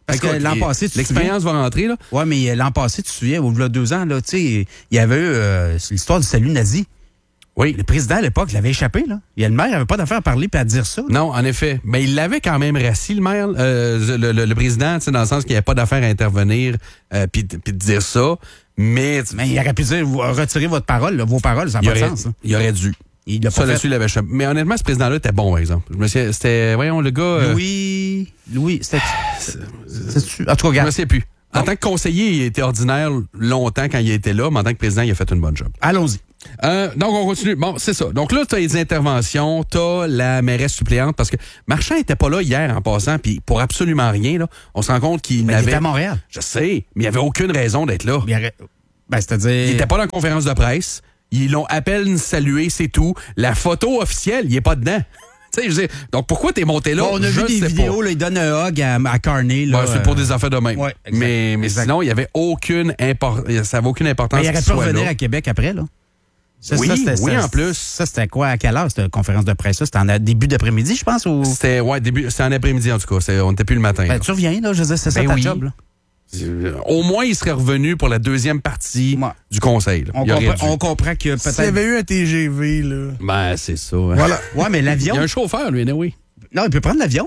Parce que Écoute, l'an et- passé, tu te l'expérience souviens? va rentrer, là. Oui, mais l'an passé, tu te souviens, au-delà de deux ans, là, tu sais, il y avait eu euh, c'est l'histoire du salut nazi. Oui. Le président, à l'époque, l'avait échappé, là. Et le maire n'avait pas d'affaire à parler puis à dire ça. là. Non, en effet. Mais il l'avait quand même rassis, le maire, euh, le, le, le président, tu sais, dans le sens qu'il n'y avait pas d'affaire à intervenir euh, puis puis de dire ça. Mais, Mais il aurait pu dire, vous- retirez votre parole, là, vos paroles, ça n'a il pas de aurait, sens. hein. il aurait dû. Il l'a Ça, pas là-dessus, fait. il avait échappé. Mais honnêtement, ce président-là était bon, par exemple. Je me souviens, c'était, voyons, le gars... euh, Louis... Louis, c'était... c'est-tu- En tout cas, je me regarde. sais plus. En tant que conseiller, il était ordinaire longtemps quand il était là, mais en tant que président, il a fait une bonne job. Allons-y. Euh, donc, on continue. Bon, c'est ça. Donc là, tu as les interventions, tu as la mairesse suppléante, parce que Marchand était pas là hier en passant, puis pour absolument rien, là, on se rend compte qu'il Mais il n'avait... était à Montréal. Je sais, mais il n'y avait aucune raison d'être là. Il aurait- Ben, c'est-à-dire... Il n'était pas dans la conférence de presse. Ils l'ont à peine salué, c'est tout. La photo officielle, il est pas dedans. Tu sais, je veux dire, donc pourquoi t'es monté là? Bon, on a Je vu des sais vidéos, pas. là, il donne un hug à, à Carney. Là, Ouais, c'est pour des affaires de même. Ouais, exact. mais mais Exact. sinon, il n'y avait aucune importance. Ça n'avait aucune importance. Mais il aurait qu'il pu soit revenir là. à Québec après, là. Ça, Oui, c'était- oui, ça, en plus. Ça, c'était quoi? À quelle heure, cette conférence de presse? C'était en début d'après-midi, je pense? Ou... C'était ouais, début, c'était en après-midi en tout cas. C'est- on n'était plus le matin. Ben, là. tu reviens, là, je veux dire, c'est ça Ben ta oui. job, là. Euh, Au moins, il serait revenu pour la deuxième partie Ouais. du conseil. là. On, Il aurait comprend, dû. on comprend que S'il y peut-être... avait eu un T G V, là. Ben, c'est ça. hein. Voilà. Ouais, mais Il l'avion... y a un chauffeur, lui, oui. Non, il peut prendre l'avion.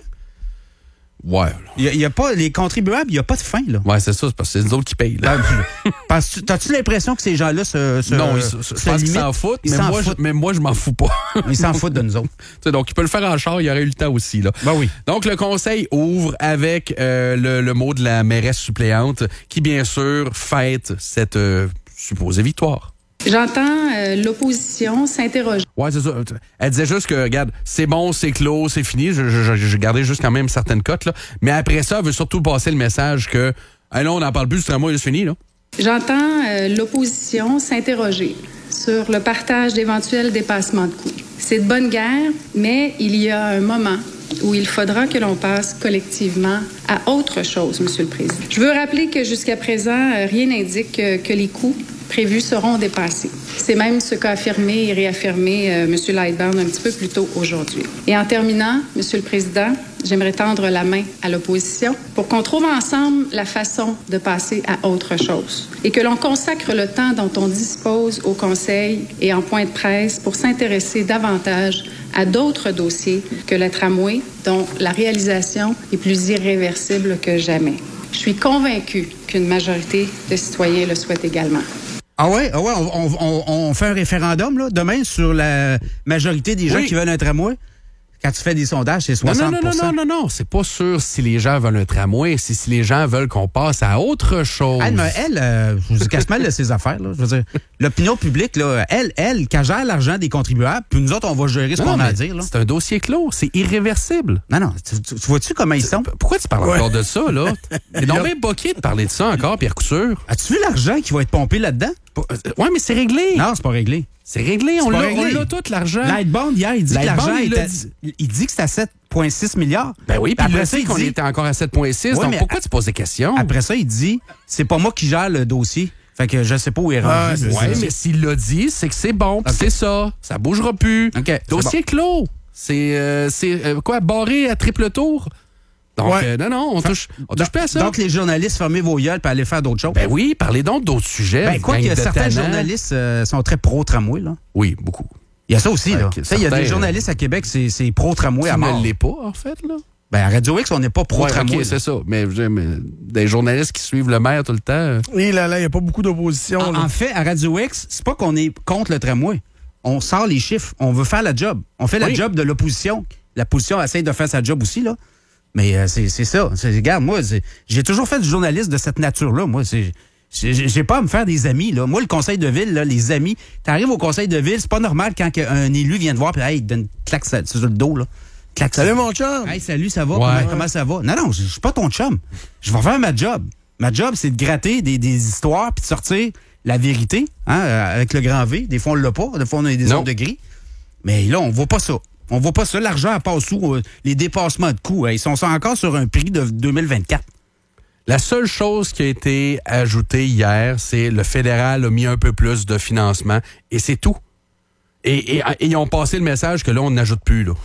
Ouais. Il y a, il y a pas... Les contribuables, il n'y a pas de fin, là. Ouais, c'est ça. C'est parce que c'est nous autres qui payent. Là. Ben, penses-tu- T'as-tu l'impression que ces gens-là se, se non, ils, se- je se pense qu'ils limitent? s'en foutent, Ils mais s'en moi, je, foutent. mais moi, je m'en fous pas. Ils s'en foutent de nous autres. Tu sais, donc, il peut le faire en char, il aurait eu le temps aussi. Là. Ben oui. Donc, le conseil ouvre avec euh, le, le mot de la mairesse suppléante qui, bien sûr, fête cette euh, supposée victoire. J'entends euh, l'opposition s'interroger. Ouais, c'est ça. Elle disait juste que, regarde, c'est bon, c'est clos, c'est fini. Je, je, je, je gardais juste quand même certaines cotes, là. Mais après ça, elle veut surtout passer le message que, hey, là, on n'en parle plus du tramway, c'est fini, là. J'entends euh, l'opposition s'interroger sur le partage d'éventuels dépassements de coûts. C'est de bonne guerre, mais il y a un moment où il faudra que l'on passe collectivement à autre chose, Monsieur le Président. Je veux rappeler que jusqu'à présent, euh, rien n'indique euh, que les coûts prévus seront dépassés. C'est même ce qu'a affirmé et réaffirmé euh, M. Lightbound un petit peu plus tôt aujourd'hui. Et en terminant, Monsieur le Président, j'aimerais tendre la main à l'opposition pour qu'on trouve ensemble la façon de passer à autre chose et que l'on consacre le temps dont on dispose au Conseil et en point de presse pour s'intéresser davantage à d'autres dossiers que le tramway, dont la réalisation est plus irréversible que jamais. Je suis convaincue qu'une majorité de citoyens le souhaitent également. Ah ouais, ah ouais, on, on, on fait un référendum là, demain sur la majorité des gens Oui. qui veulent un tramway. Quand tu fais des sondages, c'est Non, soixante non, non, non, non, non, non. C'est pas sûr si les gens veulent un tramway, c'est si les gens veulent qu'on passe à autre chose. Elle, mais elle euh, je vous casse mal de ses affaires. Là. Je veux dire, l'opinion publique, là, elle, elle, quand gère l'argent des contribuables, puis nous autres, on va gérer ce Non, qu'on non, a à mais dire. Là. C'est un dossier clos, c'est irréversible. Non, non, tu, tu- tu vois-tu comment ils sont? Pourquoi tu parles Ouais. encore de ça, là? T'es donc bien boqué de parler de ça encore, Pierre Couture. As-tu vu l'argent qui va être pompé là-dedans? Ouais, mais c'est réglé. Non, c'est pas réglé. C'est réglé, C'est on pas l'a, réglé. on l'a tout, l'argent. Lightbound, hier, il dit que Lightbound, l'argent il est l'a à- dit. il dit que c'est à sept virgule six milliards. Ben oui, puis après il ça, sait il qu'on dit- était encore à sept virgule six, Ouais, donc mais pourquoi à- tu poses des questions? Après ça, il dit, c'est pas moi qui gère le dossier. Fait que je sais pas où il est rendu. Ah, c'est Ouais, ça. mais s'il l'a dit, c'est que c'est bon, puis Ok. c'est ça. Ça bougera plus. OK, c'est Dossier clos. C'est, euh, c'est euh, quoi, barré à triple tour? Donc, Ouais. euh, non, non, on touche, on touche pas à ça. Donc, les journalistes, fermez vos gueules et allez faire d'autres choses. Ben oui, parlez donc d'autres sujets. Ben, quoi gang qu'il y a de certains tannants. journalistes euh, sont très pro-tramway, là. Oui, beaucoup. Il y a ça aussi, là. Ok, Tu sais, il y a certains, des journalistes à Québec, c'est, c'est pro-tramway à Tu mort. ne l'es pas, en fait, là? Ben, à Radio X, on n'est pas Ouais, pro-tramway. ok, là. c'est ça. Mais, je- mais des journalistes qui suivent le maire tout le temps. euh, Et là, là, il n'y a pas beaucoup d'opposition. en, là. en fait, à Radio X, c'est pas qu'on est contre le tramway. On sort les chiffres. On veut faire la job. On fait la Oui. job de l'opposition. L'opposition essaie de faire sa job aussi, là. Mais euh, c'est, c'est ça. C'est, regarde, moi, c'est- j'ai toujours fait du journaliste de cette nature-là. Moi, c'est... J'ai j'ai pas à me faire des amis, là. Moi, le conseil de ville, là, les amis, t'arrives au conseil de ville, c'est pas normal quand que un élu vient te voir, puis hey, il te donne une claque sur sur le dos, là. Claque Salut, mon chum. Hey, salut, ça va? Ouais. Comment, comment ça va? Non, non, je je suis pas ton chum. Je vais faire ma job. Ma job, c'est de gratter des, des histoires puis de sortir la vérité, hein, euh, avec le grand V. Des fois, on l'a pas. Des fois, on a des Non. ondes de gris. Mais là, on voit pas ça. On voit pas ça. L'argent, elle passe où? Euh, les dépassements de coûts. Hein, ils sont encore sur un prix de deux mille vingt-quatre. La seule chose qui a été ajoutée hier, c'est le fédéral a mis un peu plus de financement et c'est tout. Et, et- et ils ont passé le message que là, on n'ajoute plus, là.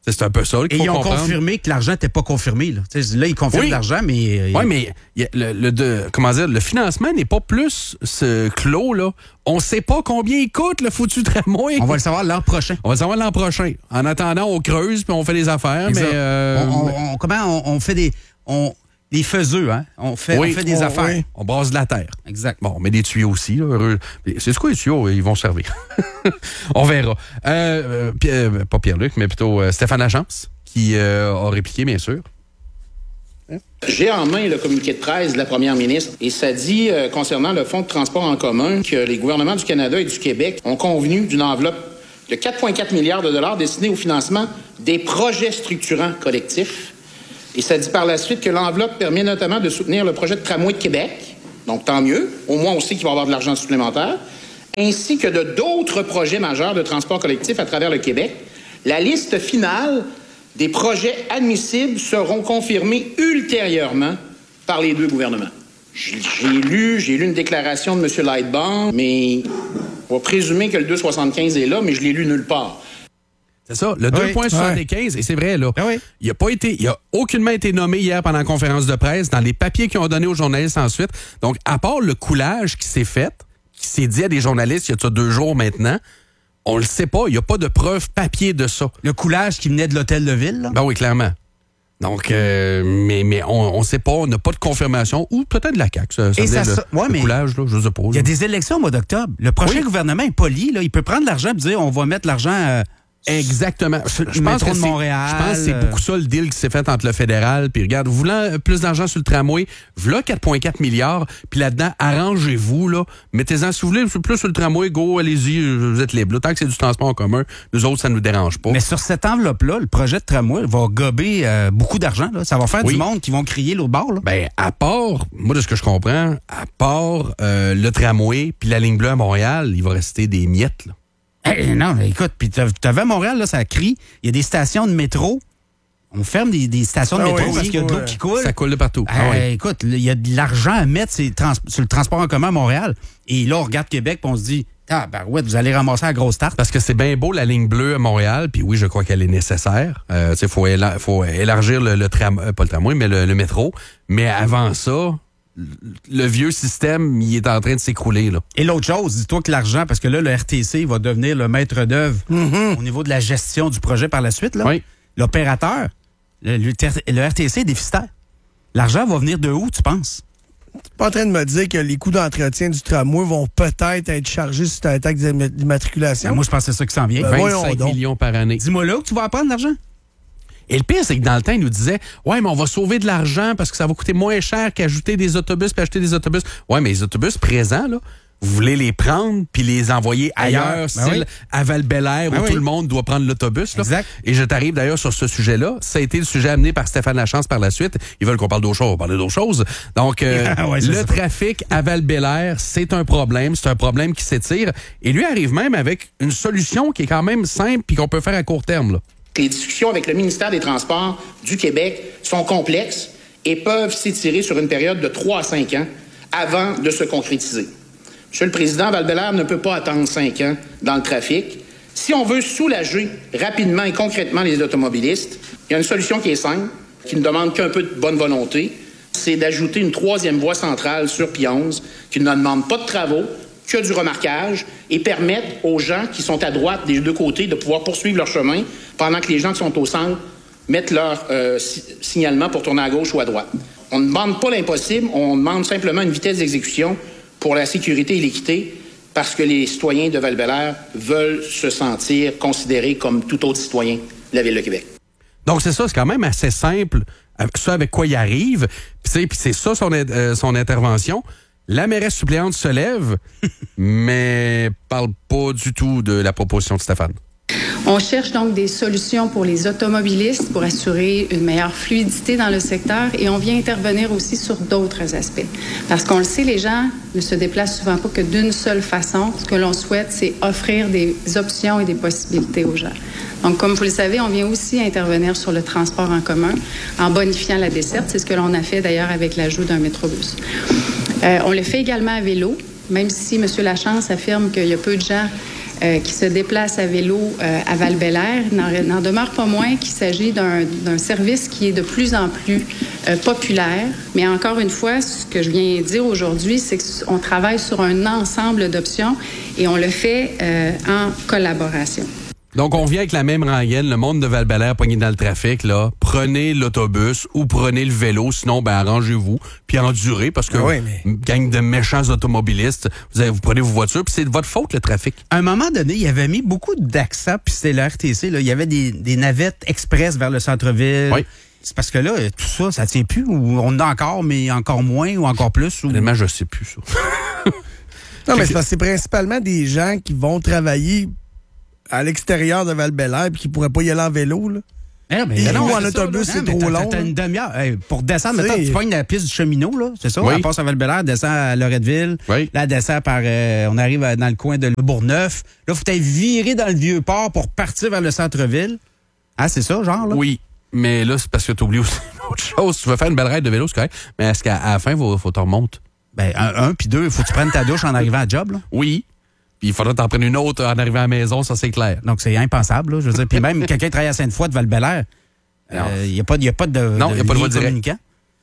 C'est un peu ça qu'il Et faut ils ont comprendre. confirmé que l'argent n'était pas confirmé. Là, T'sais, là ils confirment Oui. l'argent, mais... Oui, mais y a le, le, de, comment dire, le financement n'est pas plus ce clos, là. On sait pas combien il coûte, le foutu tramway. On va le savoir l'an prochain. On va le savoir l'an prochain. En attendant, on creuse puis on fait des affaires. Exact. Mais euh, on, on- on- comment on, on fait des... On, des faiseux, hein? On fait, oui, on fait des on, affaires. oui. On brasse de la terre. Exact. Bon, on met des tuyaux aussi. Là, heureux. C'est ce quoi les tuyaux? Ils vont servir. On verra. Euh, euh, Pierre- pas Pierre-Luc, mais plutôt euh, Stéphane Lachance, qui euh, a répliqué, bien sûr. J'ai en main le communiqué de presse de la première ministre et ça dit, euh, concernant le fonds de transport en commun, que les gouvernements du Canada et du Québec ont convenu d'une enveloppe de quatre virgule quatre milliards de dollars destinée au financement des projets structurants collectifs. Et ça dit par la suite que l'enveloppe permet notamment de soutenir le projet de tramway de Québec, donc tant mieux, au moins on sait qu'il va y avoir de l'argent supplémentaire, ainsi que de d'autres projets majeurs de transport collectif à travers le Québec. La liste finale des projets admissibles seront confirmés ultérieurement par les deux gouvernements. J'ai j'ai lu, j'ai lu une déclaration de M. Lightbound, mais on va présumer que le deux virgule soixante-quinze est là, mais je l'ai lu nulle part. C'est ça, le deux virgule soixante-quinze, et c'est vrai, là. Il a pas été, il a aucunement été nommé hier pendant la conférence de presse, dans les papiers qu'ils ont donnés aux journalistes ensuite. Donc, à part le coulage qui s'est fait, qui s'est dit à des journalistes il y a ça deux jours maintenant, on le sait pas, il n'y a pas de preuve papier de ça. Le coulage qui venait de l'hôtel de ville, là? Ben oui, clairement. Donc, euh, mais, mais on ne sait pas, on n'a pas de confirmation, ou peut-être de la C A Q, ça, ça Et ça venait so- le, ouais, le mais coulage, là, je sais pas. Il y a des élections au mois d'octobre. Le prochain gouvernement est poli, là. Il peut prendre l'argent et dire on va mettre l'argent... euh, Exactement. Je, je le pense métro que de c'est- Montréal, Je pense que c'est euh, beaucoup ça le deal qui s'est fait entre le fédéral. Puis regarde, voulant plus d'argent sur le tramway, voilà quatre virgule quatre milliards. Puis là-dedans, arrangez-vous, là. Mettez-en, si vous voulez plus sur le tramway, go, allez-y, vous êtes libre. Tant que c'est du transport en commun, nous autres, ça nous dérange pas. Mais sur cette enveloppe-là, le projet de tramway va gober euh, beaucoup d'argent. Là. Ça va faire Oui. du monde qui vont crier l'autre bord. Là. Ben, à part, moi, de ce que je comprends, à part euh, le tramway puis la ligne bleue à Montréal, il va rester des miettes, là. Hey, non, mais écoute, puis t'as- t'avais à Montréal, là, ça crie. Il y a des stations de métro. On ferme des, des stations de Ah métro oui, parce qu'il y a de l'eau ouais. qui coule. Ça coule de partout. Hey, Ah oui. Écoute, il y a de l'argent à mettre sur, trans- sur le transport en commun à Montréal. Et là, on regarde Québec et on se dit, ah, ben ouais, vous allez ramasser la grosse tarte. Parce que c'est bien beau la ligne bleue à Montréal, puis oui, je crois qu'elle est nécessaire. Euh, tu sais, faut, éla- faut élargir le, le tram, euh, pas le tramway, mais le, le métro. Mais avant ça, le, le vieux système, il est en train de s'écrouler, là. Et l'autre chose, dis-toi que l'argent, parce que là, le R T C va devenir le maître d'œuvre au niveau de la gestion du projet par la suite. Là. Oui. L'opérateur, le, le, le R T C est déficitaire. L'argent va venir de où, tu penses? Tu n'es pas en train de me dire que les coûts d'entretien du tramway vont peut-être être chargés sur ta taxe d'immatriculation? Ben, moi, je pense que c'est ça qui s'en vient. Ben, voyons vingt-cinq donc. millions par année. Dis-moi là où tu vas apprendre l'argent. Et le pire, c'est que dans le temps, ils nous disaient, ouais, mais on va sauver de l'argent parce que ça va coûter moins cher qu'ajouter des autobus puis acheter des autobus. Ouais, mais les autobus présents, là, vous voulez les prendre puis les envoyer ailleurs, Ailleurs. Ben style oui. à Val-Bélair, Ben où oui. tout le monde doit prendre l'autobus. Là. Exact. Et je t'arrive d'ailleurs sur ce sujet-là. Ça a été le sujet amené par Stéphane Lachance par la suite. Ils veulent qu'on parle d'autre chose. On va parler d'autre chose. Donc, euh, Ouais, c'est le ça. trafic à Val-Bélair, c'est un problème. C'est un problème qui s'étire. Et lui arrive même avec une solution qui est quand même simple puis qu'on peut faire à court terme, là. Les discussions avec le ministère des Transports du Québec sont complexes et peuvent s'étirer sur une période de trois à cinq ans avant de se concrétiser. Monsieur le Président, Val-Bélair ne peut pas attendre cinq ans dans le trafic. Si on veut soulager rapidement et concrètement les automobilistes, il y a une solution qui est simple, qui ne demande qu'un peu de bonne volonté, c'est d'ajouter une troisième voie centrale sur Pionze qui ne demande pas de travaux, que du remarquage et permettre aux gens qui sont à droite des deux côtés de pouvoir poursuivre leur chemin pendant que les gens qui sont au centre mettent leur euh, si- signalement pour tourner à gauche ou à droite. On ne demande pas l'impossible, on demande simplement une vitesse d'exécution pour la sécurité et l'équité parce que les citoyens de Val-Bélair veulent se sentir considérés comme tout autre citoyen de la Ville de Québec. Donc, c'est ça, c'est quand même assez simple, ce avec quoi il arrive. Puis c'est- puis c'est ça son, euh, son intervention. La mairesse suppléante se lève, mais parle pas du tout de la proposition de Stéphane. On cherche donc des solutions pour les automobilistes pour assurer une meilleure fluidité dans le secteur et on vient intervenir aussi sur d'autres aspects. Parce qu'on le sait, les gens ne se déplacent souvent pas que d'une seule façon. Ce que l'on souhaite, c'est offrir des options et des possibilités aux gens. Donc, comme vous le savez, on vient aussi intervenir sur le transport en commun en bonifiant la desserte. C'est ce que l'on a fait d'ailleurs avec l'ajout d'un métrobus. Euh, on le fait également à vélo, même si M. Lachance affirme qu'il y a peu de gens euh, qui se déplacent à vélo euh, à Val-Bélair. Il n'en, n'en demeure pas moins qu'il s'agit d'un, d'un service qui est de plus en plus euh, populaire. Mais encore une fois, ce que je viens de dire aujourd'hui, c'est qu'on travaille sur un ensemble d'options et on le fait euh, en collaboration. Donc, on vient avec la même rengaine, le monde de Val-Bélair pogné dans le trafic, là. Prenez l'autobus ou prenez le vélo, sinon, ben, arrangez-vous, puis endurez, parce que, oui, mais... gang de méchants automobilistes, vous, avez, vous prenez vos voitures, puis c'est de votre faute, le trafic. À un moment donné, il y avait mis beaucoup d'accent, puis c'était le R T C, là. Il y avait des, des navettes express vers le centre-ville. Oui. C'est parce que là, tout ça, ça tient plus, ou on en a encore, mais encore moins, ou encore plus. Ou... Honnêtement, je sais plus, ça. Non, mais c'est parce que c'est principalement des gens qui vont travailler à l'extérieur de Val-Bélair et qui ne pourraient pas y aller en vélo. Là. Eh ben, Et non, nous, en c'est autobus, ça, c'est non, trop t'as, long. T'as une demi-heure. Hey, pour descendre, T'sais, mettons, tu pognes la piste du cheminot, là, c'est ça? Oui. On passe à Val-Bélair, on descend à Loretteville. Oui. Là, on descend par... Euh, on arrive à- dans le coin de Le Bourgneuf. Là, faut être viré dans le Vieux-Port pour partir vers le centre-ville. Ah, c'est ça, genre, là? Oui. Mais là, c'est parce que tu oublies aussi une autre chose. Tu veux faire une belle ride de vélo, c'est correct. Mais est-ce qu'à à la fin, il faut, faut que tu remontes? Ben, un, un puis deux, il faut que tu prennes ta douche en arrivant à job, là. Oui. Puis il faudra t'en prendre une autre en arrivant à la maison, ça, c'est clair. Donc, c'est impensable, là. Je veux dire, puis même quelqu'un qui travaille à Sainte-Foy de Val-Bélair, il euh, n'y a pas, y a pas de, Non, il n'y a pas de voie directe. communicant.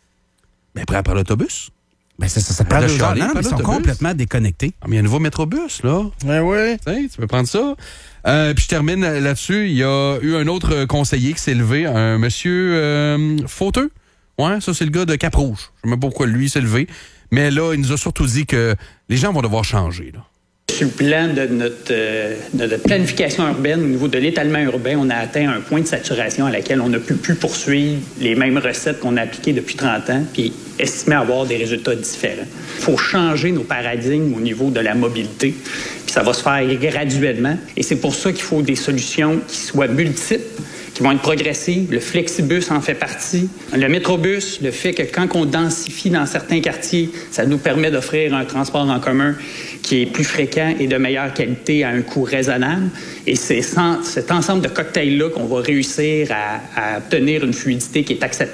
Ben, après, après l'autobus. Ben, c'est ça, ça prend Arrête de deux heures. chialer, Non, mais prends ils sont l'autobus. complètement déconnectés. Ah, mais il y a un nouveau métrobus, là. Ben oui. Tu sais, tu peux prendre ça. Euh, puis je termine là-dessus. Il y a eu un autre conseiller qui s'est levé, un monsieur euh, Fauteux. Ouais, ça, c'est le gars de Cap-Rouge. Je ne sais même pas pourquoi lui s'est levé. Mais là, il nous a surtout dit que les gens vont devoir changer, là. Sur le plan de notre, euh, de notre planification urbaine, au niveau de l'étalement urbain, on a atteint un point de saturation à laquelle on ne peut plus poursuivre les mêmes recettes qu'on a appliquées depuis trente ans, puis estimer avoir des résultats différents. Il faut changer nos paradigmes au niveau de la mobilité, puis ça va se faire graduellement. Et c'est pour ça qu'il faut des solutions qui soient multiples, qui vont être progressives. Le flexibus en fait partie. Le métrobus, le fait que quand on densifie dans certains quartiers, ça nous permet d'offrir un transport en commun qui est plus fréquent et de meilleure qualité à un coût raisonnable. Et c'est sans, cet ensemble de cocktails-là qu'on va réussir à, à obtenir une fluidité qui est acceptable.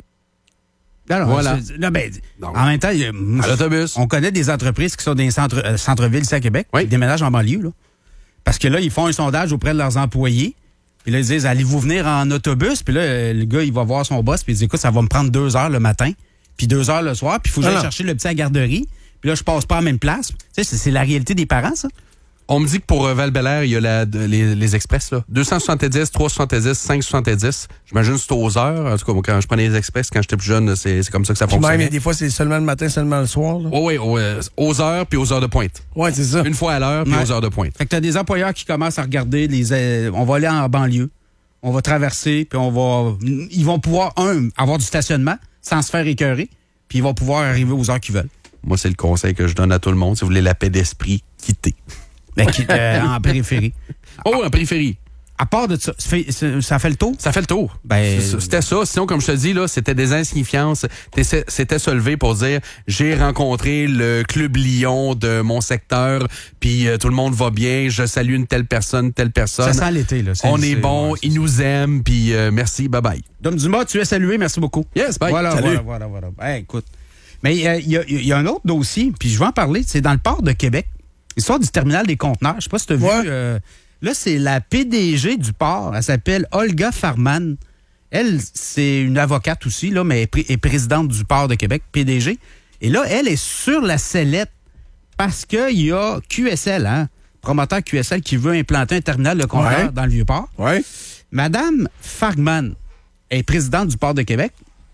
Alors, Voilà. c'est- là, ben, en même temps, il y a- À l'autobus. on connaît des entreprises qui sont dans les centres, euh, centres-villes ici à Québec, Oui. qui déménagent en banlieue. Là. Parce que là, ils font un sondage auprès de leurs employés. Puis là, ils disent, allez-vous venir en autobus? Puis là, euh, le gars, il va voir son boss, puis il dit, écoute, ça va me prendre deux heures le matin, puis deux heures le soir, puis il faut que j'aille Ah non. chercher le petit à la garderie. Puis là, je passe pas à la même place. Tu sais, c'est, c'est la réalité des parents, ça. On me dit que pour euh, Val-Bélair, il y a la, de- les, les express, là. deux cent soixante-dix, trois cent soixante-dix, cinq cent soixante-dix. J'imagine que c'est aux heures. En tout cas, moi, quand je prenais les express, quand j'étais plus jeune, c'est, c'est comme ça que ça Puis même, fonctionnait. des fois, c'est seulement le matin, seulement le soir. Là. Oui, oui, aux heures puis aux heures de pointe. Ouais, c'est ça. Une fois à l'heure puis Ouais. aux heures de pointe. Fait que t'as des employeurs qui commencent à regarder les. euh, on va aller en banlieue, on va traverser, puis on va. Ils vont pouvoir, un, avoir du stationnement sans se faire écœurer, puis ils vont pouvoir arriver aux heures qu'ils veulent. Moi, c'est le conseil que je donne à tout le monde. Si vous voulez la paix d'esprit, quittez. Ben, qui- euh, en périphérie. Oh, en périphérie. À part de ça, ça fait, ça- ça fait le tour? Ça fait le tour. Ben, C'est- C'était ça. Sinon, comme je te dis, là, c'était des insignifiances. T'essais- C'était se lever pour dire, j'ai rencontré le Club Lyon de mon secteur, puis euh, tout le monde va bien, je salue une telle personne, telle personne. Ça sent l'été, là. C'est- On est c'est- bon, ouais, ils nous aiment, puis euh, merci, bye-bye. Dom Dumas, tu es salué, merci beaucoup. Yes, bye. Voilà, Salut. voilà, voilà, voilà. Hey, écoute. Mais il y, a- il y a- il y a un autre dossier, puis je vais en parler, c'est dans le port de Québec. Histoire du terminal des conteneurs. Je sais pas si tu as Ouais. vu. euh, là, c'est la P D G du port. Elle s'appelle Olga Farman. Elle, c'est une avocate aussi, là, mais elle est pré- est présidente du port de Québec, P D G. Et là, elle est sur la sellette parce qu'il y a Q S L, hein, promoteur Q S L, qui veut implanter un terminal de conteneurs Ouais. dans le Vieux-Port. Ouais. Madame Farman est présidente du port de Québec,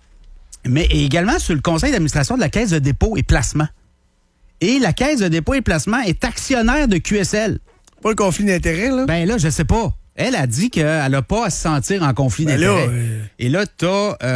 mais est également sur le conseil d'administration de la Caisse de dépôt et placement. Et la Caisse de dépôt et placement est actionnaire de Q S L. Pas le conflit d'intérêts, là? Ben là, je sais pas. Elle a dit qu'elle n'a pas à se sentir en conflit Ben d'intérêt. là, euh, Et là, tu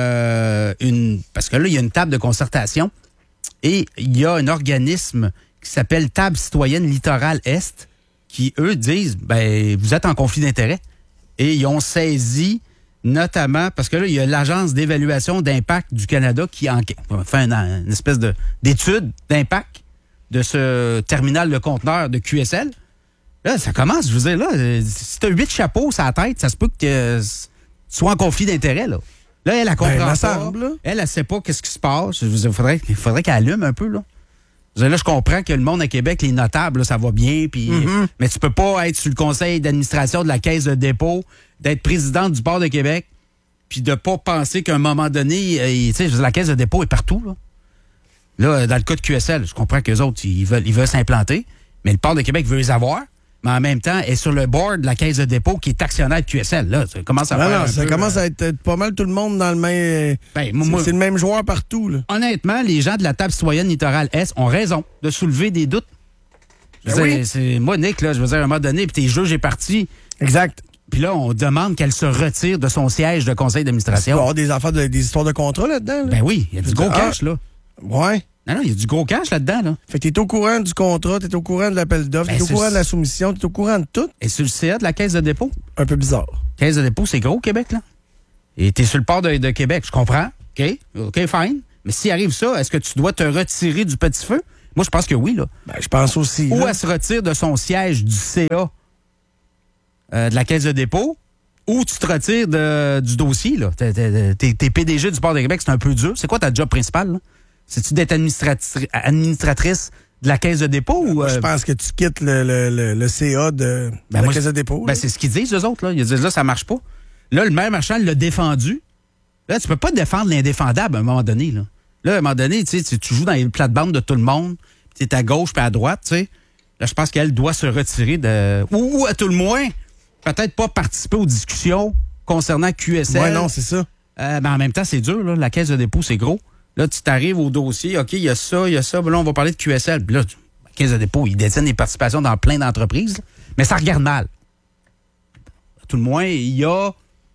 as une... Parce que là, il y a une table de concertation et il y a un organisme qui s'appelle Table citoyenne Littoral Est qui, eux, disent, ben, vous êtes en conflit d'intérêt. Et ils ont saisi notamment, parce que là, il y a l'Agence d'évaluation d'impact du Canada qui en, fait une, une espèce de, d'étude d'impact de ce terminal de conteneurs de Q S L. Là, ça commence, je veux dire, là, euh, si t'as huit chapeaux sur la tête, ça se peut que euh, tu sois en conflit d'intérêt, là. Là, elle, elle comprend Ben, pas. ça semble, là. Elle, elle sait pas qu'est-ce qui se passe. Je veux dire, il faudrait, il faudrait qu'elle allume un peu, là. Là, je comprends que le monde à Québec, les notables, là, ça va bien, puis Mm-hmm. mais tu peux pas être sur le conseil d'administration de la Caisse de dépôt, d'être président du Port de Québec, puis de pas penser qu'à un moment donné, euh, tu sais, la Caisse de dépôt est partout. Là. là, dans le cas de Q S L, je comprends qu'eux autres, ils veulent, ils veulent s'implanter, mais le Port de Québec veut les avoir, mais en même temps, est sur le board de la Caisse de dépôt qui est actionnaire de Q S L. Là, ça commence à Non, faire non, un ça peu, commence euh, à être euh, pas mal tout le monde dans le même... Ben, c'est, moi- c'est le même joueur partout, là. Honnêtement, les gens de la table citoyenne littorale Est ont raison de soulever des doutes. Je veux Ben dire, oui. c'est, moi, Nick, là, je veux dire, à un moment donné, puis tes juges est parti. Exact. Puis là, on demande qu'elle se retire de son siège de conseil Il va y d'administration. avoir des affaires, de- des histoires de contrat là-dedans. Là. Ben oui, il y a du gros Ah. cash, là. Ouais. Non, non, il y a du gros cash là-dedans, là. Fait que t'es au courant du contrat, t'es au courant de l'appel d'offres, Ben, t'es au c'est- courant de la soumission, t'es au courant de tout. Et sur le C A de la Caisse de dépôt? Un peu bizarre. Caisse de dépôt, c'est gros au Québec, là. Et t'es sur le port de, de Québec, je comprends. OK, OK, fine. Mais s'il arrive ça, est-ce que tu dois te retirer du petit feu? Moi, je pense que oui, là. Ben, je pense aussi. Ou là. elle se retire de son siège du C A euh, de la Caisse de dépôt, ou tu te retires de- du dossier, là. T'es, t'es- t'es- t'es P D G du Port de Québec, c'est un peu dur. C'est quoi ta job principale, là? C'est-tu d'être administratri- administratrice de la Caisse de dépôt ou... Moi, euh, je pense que tu quittes le, le, le, le C A de, de Ben, la moi, Caisse de dépôt. Ben, là. c'est ce qu'ils disent, eux autres. Là. Ils disent là, ça marche pas. Là, le maire Marchand l'a défendu. Là, tu peux pas défendre l'indéfendable à un moment donné. Là, là à un moment donné, tu sais, tu tu joues dans les plates-bandes de tout le monde. Tu es à gauche puis à droite, tu sais. Là, je pense qu'elle doit se retirer de... Ou, ou à tout le moins, peut-être pas participer aux discussions concernant Q S L. Ouais, non, c'est ça. Euh, mais en même temps, c'est dur. Là. La Caisse de dépôt, c'est gros. Là, tu t'arrives au dossier. OK, il y a ça, il y a ça. Ben là, on va parler de Q S L. Puis là, tu- la Caisse de dépôt, ils détiennent des participations dans plein d'entreprises. Là. Mais ça regarde mal. À tout le moins, il y a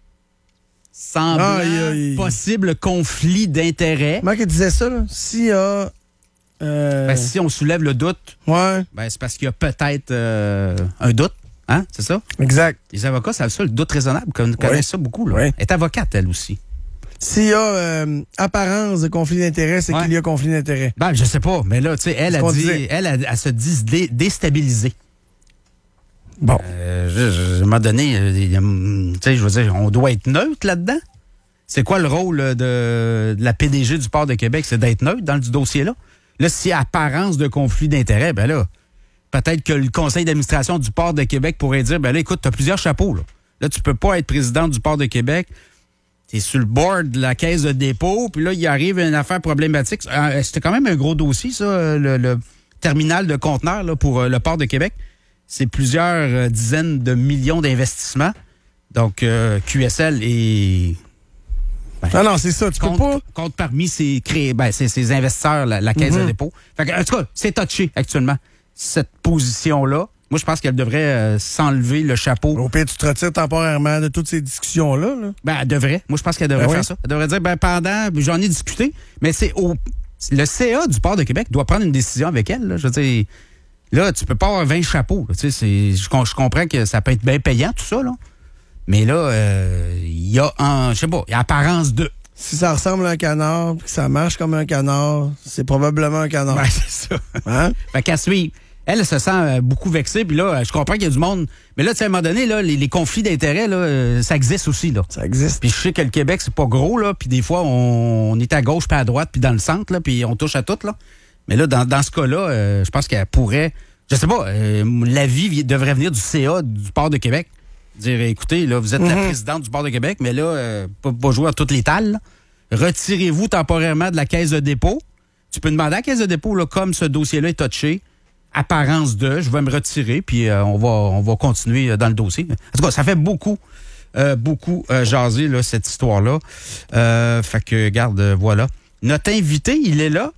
semblant Ah, il y a- il- possible conflit d'intérêts. Comment qu'il disait ça, là? S'il y a... euh, Ben, si on soulève le doute, Ouais, ben, c'est parce qu'il y a peut-être euh, un doute. Hein? C'est ça? exact. Les avocats savent ça, le doute raisonnable. Ils connaissent ça beaucoup. Là. Ouais. Elle est avocate, elle aussi. S'il y a euh, apparence de conflit d'intérêt, c'est Ouais. qu'il y a conflit d'intérêt. Ben, je sais pas, mais là, tu sais, elle C'est a ce qu'on dit, disait. elle, elle, elle se dit dé- déstabilisée. Bon. Euh, je, je, à un moment donné, euh, il y a, hum, tu sais, je veux dire, on doit être neutre là-dedans. C'est quoi le rôle euh, de, de la P D G du Port de Québec? C'est d'être neutre dans le dossier-là. Là, s'il y a apparence de conflit d'intérêt, ben là, peut-être que le conseil d'administration du Port de Québec pourrait dire, ben là, écoute, tu as plusieurs chapeaux. Là, là tu peux pas être président du Port de Québec. Tu es sur le board de la Caisse de dépôt, puis là, il arrive une affaire problématique. Euh, C'était quand même un gros dossier, ça, le, le terminal de conteneurs là, pour euh, le Port de Québec. C'est plusieurs euh, dizaines de millions d'investissements. Donc, euh, Q S L est... ben, Non, non, c'est ça. Tu peux compte, pas... compte parmi ses, cré... ben, ses, ses investisseurs, la, la Caisse Mhm. de dépôt. Fait que, en tout cas, c'est touché actuellement, cette position-là. Moi, je pense qu'elle devrait euh, s'enlever le chapeau. Au pire, tu te retires temporairement de toutes ces discussions-là. Là. Ben, elle devrait. Moi, je pense qu'elle devrait Ben faire oui. ça. Elle devrait dire, ben, pendant, j'en ai discuté, mais c'est au. Le C A du Port de Québec doit prendre une décision avec elle. Là. Je veux dire, là, tu peux pas avoir vingt chapeaux. là. Tu sais, c'est, je, com- je comprends que ça peut être bien payant, tout ça, là. Mais là, euh, il y a un, je sais pas, il y a apparence de. Si ça ressemble à un canard, puis que ça marche comme un canard, c'est probablement un canard. Ouais, c'est ça. Hein? Fait qu'à suivre. Elle, elle se sent euh, beaucoup vexée, puis là, je comprends qu'il y a du monde. Mais là, tu sais, à un moment donné, là, les, les conflits d'intérêts, là, euh, ça existe aussi, là. Ça existe. Puis je sais que le Québec, c'est pas gros, là, puis des fois, on, on est à gauche, puis à droite, puis dans le centre, là, puis on touche à tout, là. Mais là, dans, dans ce cas-là, euh, je pense qu'elle pourrait, je sais pas, euh, l'avis vi- devrait venir du C A du Port de Québec. Dire, écoutez, là, vous êtes la Mhm. présidente du Port de Québec, mais là, euh, pas, pas jouer à toutes les talles, là. Retirez-vous temporairement de la Caisse de dépôt. Tu peux demander à la Caisse de dépôt, là, comme ce dossier-là est touché, apparence de, je vais me retirer, puis euh, on va on va continuer euh, dans le dossier. En tout cas, ça fait beaucoup, euh, beaucoup euh, jaser, là, cette histoire-là. Euh, fait que, garde, euh, voilà. Notre invité, il est là.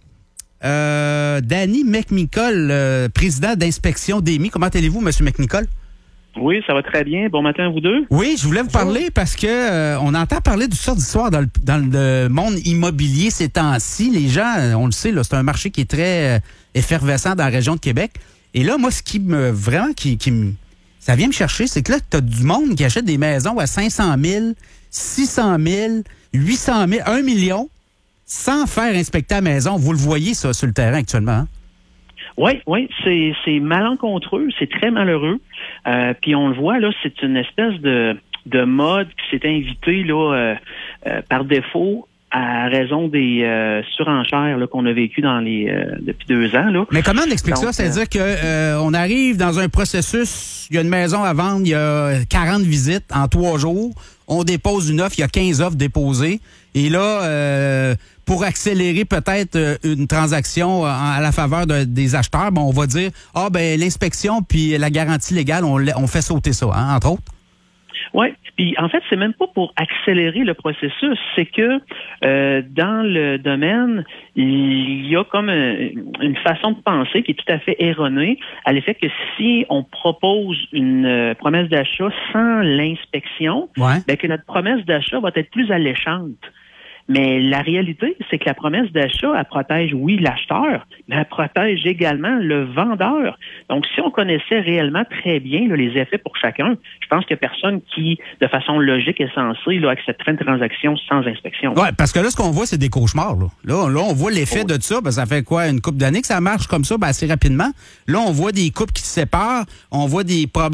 Euh, Danny McNicol, euh, président d'inspection d'E M I. Comment allez-vous, M. McNicol? Oui, ça va très bien. Bon matin à vous deux. Oui, je voulais vous parler parce que euh, on entend parler de toutes sortes d'histoires dans le, dans le monde immobilier ces temps-ci. Les gens, euh, on le sait, là, c'est un marché qui est très euh, effervescent dans la région de Québec. Et là, moi, ce qui me vraiment qui, qui me ça vient me chercher, c'est que là, tu as du monde qui achète des maisons à cinq cent mille, six cent mille, huit cent mille, un million, sans faire inspecter la maison. Vous le voyez, ça, sur le terrain actuellement. Hein? Oui, oui, c'est c'est malencontreux, c'est très malheureux. Euh, puis on le voit là, c'est une espèce de de mode qui s'est invité là euh, euh, par défaut à raison des euh, surenchères là, qu'on a vécues dans les euh, depuis deux ans. Là. Mais comment on explique Donc, ça? C'est-à-dire que euh, on arrive dans un processus, il y a une maison à vendre, il y a quarante visites en trois jours, on dépose une offre, il y a quinze offres déposées, et là, euh, pour accélérer peut-être euh, une transaction à la faveur de, des acheteurs, ben, on va dire, ah ben l'inspection puis la garantie légale, on, on fait sauter ça, hein, entre autres. Oui, puis en fait, c'est même pas pour accélérer le processus, c'est que euh, dans le domaine, il y a comme un, une façon de penser qui est tout à fait erronée, à l'effet que si on propose une euh, promesse d'achat sans l'inspection, ouais. ben que notre promesse d'achat va être plus alléchante. Mais la réalité, c'est que la promesse d'achat, elle protège, oui, l'acheteur, mais elle protège également le vendeur. Donc, si on connaissait réellement très bien là, les effets pour chacun, je pense qu'il n'y a personne qui, de façon logique et sensée, là, accepterait une transaction sans inspection. Oui, parce que là, ce qu'on voit, c'est des cauchemars. Là, là, là on voit l'effet oh. de ça. Ben, ça fait quoi, une couple d'années que ça marche comme ça, ben, assez rapidement. Là, on voit des couples qui se séparent, on voit des problèmes